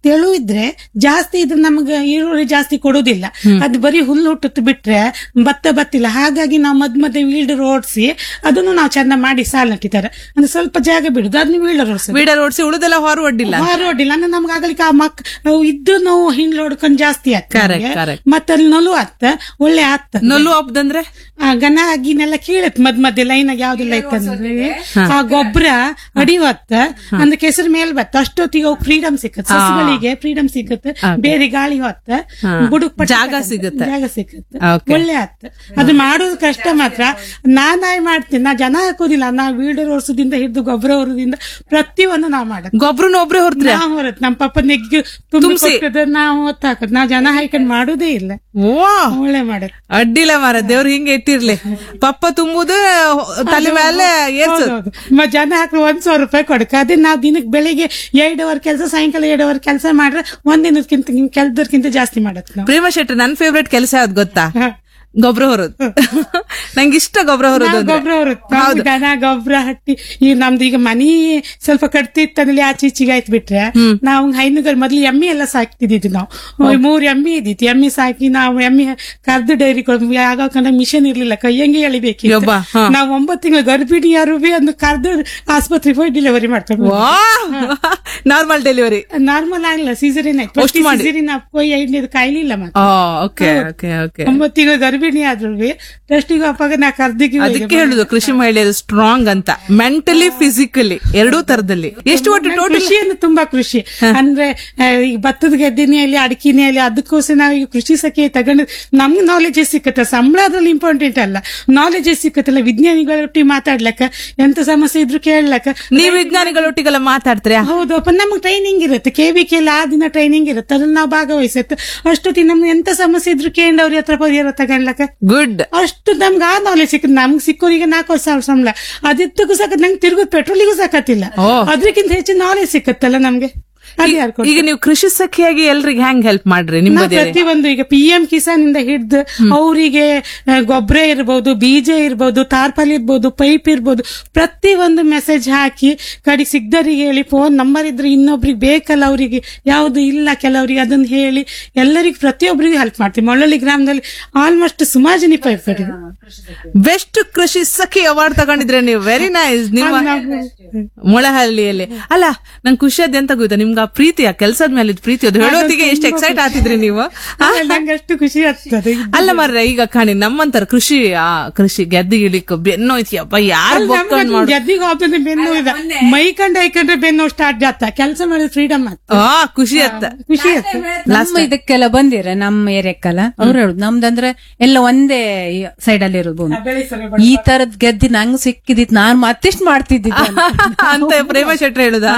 ತೆಳು ಇದ್ರೆ ಜಾಸ್ತಿ ಇದು ನಮ್ಗೆ ಈರುಳ್ಳಿ ಜಾಸ್ತಿ ಕೊಡುದಿಲ್ಲ, ಅದು ಬರೀ ಹುಲ್ಲು ಹುಟ್ಟುತ್ತು ಬಿಟ್ರೆ ಭತ್ತ ಬತ್ತಿಲ್ಲ. ಹಾಗಾಗಿ ನಾವು ಮದ್ ಮಧ್ಯೆ ವೀಲ್ಡರ್ ಓಡಿಸಿ ಅದನ್ನು ನಾವು ಚೆಂದ ಮಾಡಿ ಸಾಲ್ ನಟ್ಟಿದ್ದಾರೆ. ಅಂದ್ರೆ ಸ್ವಲ್ಪ ಜಾಗ ಬಿಡುದು, ಅದನ್ನ ವೀಲ್ಡರ್ ಓಡಿಸಿ ವೀಡರ್ ಓಡಿಸಿ ಉಳಿದೆಲ್ಲ ಹೊರ ಒಡ್ಡಿಲ್ಲ ಹೊರಡಿಲ್ಲ ಅಂದ್ರೆ ನಮ್ಗೆ ಆಗಲಿಕ್ಕೆ ಆ ಮಕ್ ಇದ್ದು ನಾವು ಹಿಂಡ್ಲು ಹೊಡ್ಕೊಂಡು ಜಾಸ್ತಿ Correct, correct. ಆಗ್ತದೆ. ಮತ್ತೆ ಅಲ್ಲಿ ನೊಲು ಆತ್ತ ಒಳ್ಳೆ ಆತ್ತ ನೊಲ್ಲು ಹಬ್ಬದಂದ್ರೆ ಆ ಗನ ಅಗಿನೆಲ್ಲ ಕೀಳತ್ ಮದ್ ಮಧ್ಯೆ ಲೈನ್ ಆಗಿ ಯಾವ್ದೆಲ್ಲ ಇತ್ತಂದ್ರೆ ಆ ಗೊಬ್ಬರ ಅಡಿವತ್ತ ಅಂದ್ರೆ ಕೆಸರು ಮೇಲ್ ಬತ್ತ ಅಷ್ಟೊತ್ತಿಗೆ ಅವು ಫ್ರೀಡಮ್ ಸಿಕ್ಕತ್, ಸಸ್ಯಗಳಿಗೆ ಫ್ರೀಡಮ್ ಸಿಕ್ಕತ್ತೆ, ಬೇರೆ ಗಾಳಿ ಹೊತ್ತ ಬುಡುಕ್ ಜಾಗ ಸಿಗುತ್ತೆ. ಜಾಗ ಸಿಕ್ಕತ್ತೆ, ಒಳ್ಳೆ ಆತ್ತ. ಅದು ಮಾಡೋದು ಕಷ್ಟ ಮಾತ್ರ. ನಾನಾಯ್ ಮಾಡ್ತೀನಿ, ನಾ ಜನ ಹಾಕೋದಿಲ್ಲ, ನಾ ವೀಡರ್ ಓಡಿಸೋದಿಂದ ಹಿಡಿದು ಗೊಬ್ಬರ ಹೊರದಿಂದ ಪ್ರತಿಯೊಂದು ನಾವ್ ಮಾಡೋದು. ಗೊಬ್ಬರನ ಒಬ್ರೆ ಹೊರತ್ರಿ ನಾವ್ ಹೊರತ್ ನಮ್ಮ ಪಪ್ಪ ನೆಗ್ಗಿ ತುಂಬಿಸಿ ನಾವು ಹೊತ್ತ ಹಾಕದ್, ನಾವ್ ಜನ ಹಾಕೊಂಡ್ ಮಾಡೋದೇ ಇಲ್ಲ. ಒಳ್ಳೆ ಮಾಡತ್ ಅಡ್ಡಿಲ್ಲ ಮಾರ, ದೇವ್ರು ಹಿಂಗೆ ಇಟ್ಟಿರ್ಲಿ. ಪಪ್ಪ ತುಂಬುದು ತಲೆ ಮೇಲೆ ಏರ್ಸೋದು, ಜನ ಹಾಕಿ ಒಂದ್ ಸಾವಿರ ರೂಪಾಯಿ ಕೊಡಕ. ಅದೇ ನಾವ್ ದಿನಕ್ಕೆ ಬೆಳಿಗ್ಗೆ ಎರಡು ಅವರ್ ಕೆಲಸ, ಸಾಯಂಕಾಲ ಎರಡು ಅವರ್ ಕೆಲಸ ಮಾಡ್ರೆ ಒಂದಿನಕ್ಕಿಂತ ಕೆಲ್ಸದಕ್ಕಿಂತ ಜಾಸ್ತಿ ಮಾಡತ್ ನಾವು. ಪ್ರೇಮ ಶೆಟ್ಟಿ, ನನ್ ಫೇವ್ರೇಟ್ ಕೆಲಸ ಯಾವ್ದು ಗೊತ್ತಾ? ಗೊಬ್ಬರ ಹೊರೋದು. ನಂಗೆ ಇಷ್ಟ ಗೊಬ್ಬರ ಹೊರೋದು. ಗೊಬ್ಬರ ಹೊರತ್ ದನ ಗೊಬ್ಬರ ಹಟ್ಟಿ ಈ ನಮ್ದು ಈಗ ಮನಿ ಸ್ವಲ್ಪ ಕಟ್ತಿತ್ತಂದ್ರೆ ಆಚೆ ಈಚೆಗೆ ಆಯ್ತು ಬಿಟ್ರೆ ನಾವು ಹೈನುಗಾರ ಮೊದ್ಲು ಎಮ್ಮೆ ಎಲ್ಲ ಸಾಕ್ತಿದ್ವಿ ನಾವು. ಮೂರ್ ಎಮ್ಮೆ ಇದ್ದಿತ್ತು, ಎಮ್ಮೆ ಸಾಕಿ ನಾವು ಎಮ್ಮೆ ಕರ್ದು ಡೈರಿ ಆಗೋಕಂದ್ರೆ ಮಿಷನ್ ಇರ್ಲಿಲ್ಲ, ಕೈಯಂಗೆ ಎಳಿಬೇಕು. ನಾವು ಒಂಬತ್ತು ತಿಂಗಳು ಗರ್ಭಿಣಿಯರು ಬಿ ಒಂದು ಕರ್ದು ಆಸ್ಪತ್ರೆಗೆ ಹೋಗಿ ಡೆಲಿವರಿ ಮಾಡ್ಕೊಂಡು. ನಾರ್ಮಲ್ ಡೆಲಿವರಿ ನಾರ್ಮಲ್ ಆಗಿಲ್ಲ, ಸೀಸರಿನ್ ಆಯ್ತು. ಸೀಸರಿನ್ ಅಪ್ಪೋಯ್ ಐದನೇದು ಕಾಯಿಲೆ ಇಲ್ಲ ಮತ್ತೆ. ಒಂಬತ್ತು ತಿಂಗಳು ಗರ್ಭಿಣಿ ಆದ್ರೂ ಟೆಸ್ಟಿಗೆ ಅಪ್ಪಾಗ ನಾ ಕರ್ದಿಗೆ. ಅದಕ್ಕೆ ಹೇಳುದು ಕೃಷಿ ಮಹಿಳೆಯರು ಸ್ಟ್ರಾಂಗ್ ಅಂತ, ಮೆಂಟಲಿ ಫಿಸಿಕಲಿ ಎರಡೂ ತರದಲ್ಲಿ. ಎಷ್ಟು ಒಟ್ಟು ಟೋಟಲ್ ಕೃಷಿಯನ್ನು ತುಂಬಾ ಕೃಷಿ ಅಂದ್ರೆ ಈಗ ಭತ್ತದ ಗದ್ದೆನೇ ಅಲ್ಲಿ ಅಡಿಕೆನೇ ಅಲ್ಲಿ, ಅದಕ್ಕೋಸ್ಕರ ನಾವು ಈಗ ಕೃಷಿ ಸಖಿ ತಗೊಂಡು ನಮ್ಗೆ ನಾಲೆಜ್ ಸಿಕ್ಕತ್ತೆ. ಸಂಬಳ ಅದ್ರಲ್ಲಿ ಇಂಪಾರ್ಟೆಂಟ್ ಅಲ್ಲ, ನಾಲೆಜ್ ಸಿಕ್ಕತ್ತಲ್ಲ. ವಿಜ್ಞಾನಿಗಳೊಟ್ಟಿಗೆ ಮಾತಾಡ್ಲಕ್ಕ, ಎಂತ ಸಮಸ್ಯೆ ಇದ್ರು ಕೇಳಲಕ್ಕ. ನೀವು ವಿಜ್ಞಾನಿಗಳೊಟ್ಟಿಗೆಲ್ಲ ಮಾತಾಡ್ತೀರಾ? ಹೌದಪ್ಪ, ನಮ್ಗೆ ಟ್ರೈನಿಂಗ್ ಇರುತ್ತೆ, ಕೆ ವಿ ಕೆ ಆ ದಿನ ಟ್ರೈನಿಂಗ್ ಇರುತ್ತೆ, ಅದ್ರಲ್ಲಿ ನಾವು ಭಾಗವಹಿಸುತ್ತೆ. ಅಷ್ಟೊತ್ತಿಗೆ ನಮ್ಗೆ ಎಂತ ಸಮಸ್ಯೆ ಇದ್ರು ಕೇಂದ್ರ ಅವ್ರ ಹತ್ರ ಪರಿಹಾರ ತಗೊಂಡ್ಲಕ್ಕ. ಗುಡ್. ಅಷ್ಟು ನಮ್ಗೆ ಆ ನಾಲೆಜ್ ಸಿಕ್ಕ. ನಮ್ಗೆ ಸಿಕ್ಕೋರಿಗೆ ನಾಲ್ಕು ಸಾವಿರ ಸಂಬಳ, ಅದಿತ್ತಗೂ ಸಾಕತ್, ನಂಗೆ ತಿರುಗುದ್ ಪೆಟ್ರೋಲಿಗೂ ಸಾಕತ್ತಿಲ್ಲ. ಅದಕ್ಕಿಂತ ಹೆಚ್ಚು ನಾಲೆಜ್ ಸಿಕ್ಕತ್ತಲ್ಲ ನಮ್ಗೆ. ಈಗ ನೀವು ಕೃಷಿ ಸಖಿಯಾಗಿ ಎಲ್ರಿಗೆ ಹೆಂಗ್ ಹೆಲ್ಪ್ ಮಾಡ್ರಿ? ನಿಮ್ಮ ಪ್ರತಿಯೊಂದು ಈಗ ಪಿ ಎಂ ಕಿಸಾನ್ ಇಂದ ಹಿಡ್ದು ಅವರಿಗೆ ಗೊಬ್ಬರ ಇರ್ಬೋದು, ಬೀಜ ಇರ್ಬೋದು, ತಾರ್ಪಾಲ್ ಇರ್ಬೋದು, ಪೈಪ್ ಇರ್ಬೋದು, ಪ್ರತಿ ಒಂದು ಮೆಸೇಜ್ ಹಾಕಿ ಕಡೆ ಸಿಗ್ದರಿಗೆ ಹೇಳಿ, ಫೋನ್ ನಂಬರ್ ಇದ್ರೆ ಇನ್ನೊಬ್ರಿಗೆ ಬೇಕಲ್ಲ ಅವರಿಗೆ ಯಾವ್ದು ಇಲ್ಲ ಕೆಲವರಿಗೆ ಅದನ್ನ ಹೇಳಿ ಎಲ್ಲರಿಗೂ ಪ್ರತಿಯೊಬ್ಬರಿಗೂ ಹೆಲ್ಪ್ ಮಾಡ್ತೀವಿ. ಮೊಳಲಿ ಗ್ರಾಮದಲ್ಲಿ ಆಲ್ಮೋಸ್ಟ್ ಸುಮಾರು ಜನ ಪೈಪ್ ಕಟ್ಟಿದ್ರು. ಬೆಸ್ಟ್ ಕೃಷಿ ಸಖಿ ಅವಾರ್ಡ್ ತಗೊಂಡಿದ್ರೆ ನೀವು. Very nice. ನಿಮ್ಮ ಮೊಳಹಳ್ಳಿಯಲ್ಲಿ ಅಲ್ಲ, ನಂಗೆ ಖುಷಿ ಅದ ಎಂತ ಗೊತ್ತಾ, ನಿಮ್ಗೆ ಆ ಪ್ರೀತಿ, ಆ ಕೆಲಸದ ಮೇಲೆ ಪ್ರೀತಿ, ಅದು ಹೇಳೋದಿಗೆ ಎಷ್ಟು ಎಕ್ಸೈಟ್ ಆಗ್ತಿದ್ರಿ ನೀವು. ನಂಗಷ್ಟು ಖುಷಿ ಆಗ್ತದೆ. ಅಲ್ಲ ಮಾರ್ರೆ, ಈಗ ಕಾಣಿ ನಮ್ಮಂತರ ಕೃಷಿ ಆ ಕೃಷಿ ಗೆದ್ದಿಗಿಲಿಕ್ಕೆ ಬೆನ್ನು ಐತಿಯಪ್ಪ, ಯಾರು ಗೆದ್ದಿಗೆ ಹೋಗ್ತದೆ ಬೆನ್ನು ಇದೆ, ಮೈಕಂಡ್ ಐಕಂಡ್ರೆ ಬೆನ್ನು ಸ್ಟಾರ್ಟ್ ಆಗ್ತಾ ಕೆಲಸ ಮಾಡಿದ್ರೆ ಫ್ರೀಡಮ್ ಆಗ್ತದೆ. ಆ ಖುಷಿ ಅತ್ತ ಖುಷಿ ಆಗ್ತದೆ. ನಮ್ಮ ಇದಕ್ಕೆಲ್ಲ ಬಂದಿರ ನಮ್ಮ ಏರಿಯಾಕ್ಕಲ್ಲ ಅವ್ರು ಹೇಳುದು, ನಮ್ದಂದ್ರೆ ಎಲ್ಲ ಒಂದೇ ಸೈಡ್ ಅಲ್ಲಿ ಇರೋದು. ಈ ತರದ್ ಗೆದ್ದಿ ನಂಗ್ ಸಿಕ್ಕಿದಿತ್, ನಾನ್ ಮತ್ತಿಷ್ಟು ಮಾಡ್ತಿದ್ದಿದ್ದೆ ಅಂತ ಪ್ರೇಮ ಶೆಟ್ಟಿ ಹೇಳುದ.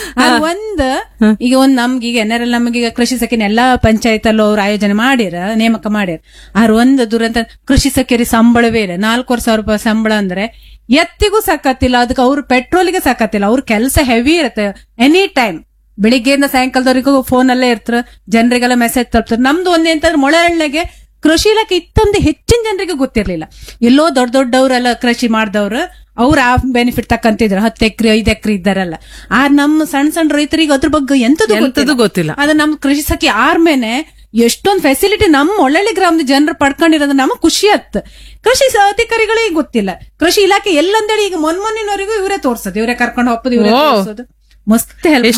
ಒಂದ್ ಈಗ ಒಂದ್ ನಮ್ಗೆ ಈಗ ಎನ್ಆರ್ಎಲ್ ನಮ್ಗೆ ಕೃಷಿ ಸಖಿನ ಎಲ್ಲಾ ಪಂಚಾಯತ್ ಅಲ್ಲೂ ಅವ್ರು ಆಯೋಜನೆ ಮಾಡಿರ, ನೇಮಕ ಮಾಡ್ಯಾರ. ಆರ್ ಒಂದು ದುರಂತ ಕೃಷಿ ಸಖಿಯರಿ ಸಂಬಳವೇ ಇಲ್ಲ. ನಾಲ್ಕೂವರೆ ಸಾವಿರ ರೂಪಾಯಿ ಸಂಬಳ ಅಂದ್ರೆ ಎತ್ತಿಗೂ ಸಾಕತ್ತಿಲ್ಲ, ಅದಕ್ಕೆ ಅವ್ರು ಪೆಟ್ರೋಲ್ಗೆ ಸಾಕತ್ತಿಲ್ಲ. ಅವ್ರ ಕೆಲಸ ಹೆವಿ ಇರುತ್ತೆ, ಎನಿ ಟೈಮ್ ಬೆಳಿಗ್ಗೆಯಿಂದ ಸಾಯಂಕಾಲದವರೆಗೂ ಫೋನ್ ಅಲ್ಲೇ ಇರ್ತಾರ, ಜನರಿಗೆಲ್ಲ ಮೆಸೇಜ್ ತರ್ತಾರೆ. ನಮ್ದು ಒಂದೇ ಅಂತಂದ್ರೆ ಮೊಳಹಳ್ಳಿಗೆ ಕೃಷಿ ಇಲಾಖೆ ಇತ್ತೊಂದು ಹೆಚ್ಚಿನ ಜನರಿಗೆ ಗೊತ್ತಿರ್ಲಿಲ್ಲ. ಎಲ್ಲೋ ದೊಡ್ಡ ದೊಡ್ಡವರೆಲ್ಲ ಕೃಷಿ ಮಾಡಿದವ್ರು ಅವ್ರ ಆ ಬೆನಿಫಿಟ್ ತಕ್ಕಂತಿದ್ರು, ಹತ್ತು ಎಕರೆ ಐದು ಎಕರೆ ಇದ್ದಾರಲ್ಲ. ಆ ನಮ್ಮ ಸಣ್ಣ ಸಣ್ಣ ರೈತರಿಗೆ ಅದ್ರ ಬಗ್ಗೆ ಎಂತದ್ದು ಗೊತ್ತಿಲ್ಲ. ಅದ ನಮ್ ಕೃಷಿ ಸಖಿ ಆರ್ಮೇನೆ ಎಷ್ಟೊಂದು ಫೆಸಿಲಿಟಿ ನಮ್ಮ ಒಳ್ಳೊಳ್ಳೆ ಗ್ರಾಮದ ಜನರು ಪಡ್ಕೊಂಡಿರೋದು ನಮಗ್ ಖುಷಿ ಆತ್. ಕೃಷಿ ಅಧಿಕಾರಿಗಳಿಗೆ ಗೊತ್ತಿಲ್ಲ, ಕೃಷಿ ಇಲಾಖೆ ಎಲ್ಲಂದೇಳಿ ಈಗ ಮೊನ್ಮೊನ್ನಿನವರೆಗೂ ಇವರೇ ತೋರ್ಸೋದು, ಇವರೇ ಕರ್ಕೊಂಡು ಹೋಗೋದು, ಇವರೇ ತೋರ್ಸೋದು. ಮಸ್ತ್ ಹೆಲ್ಪ್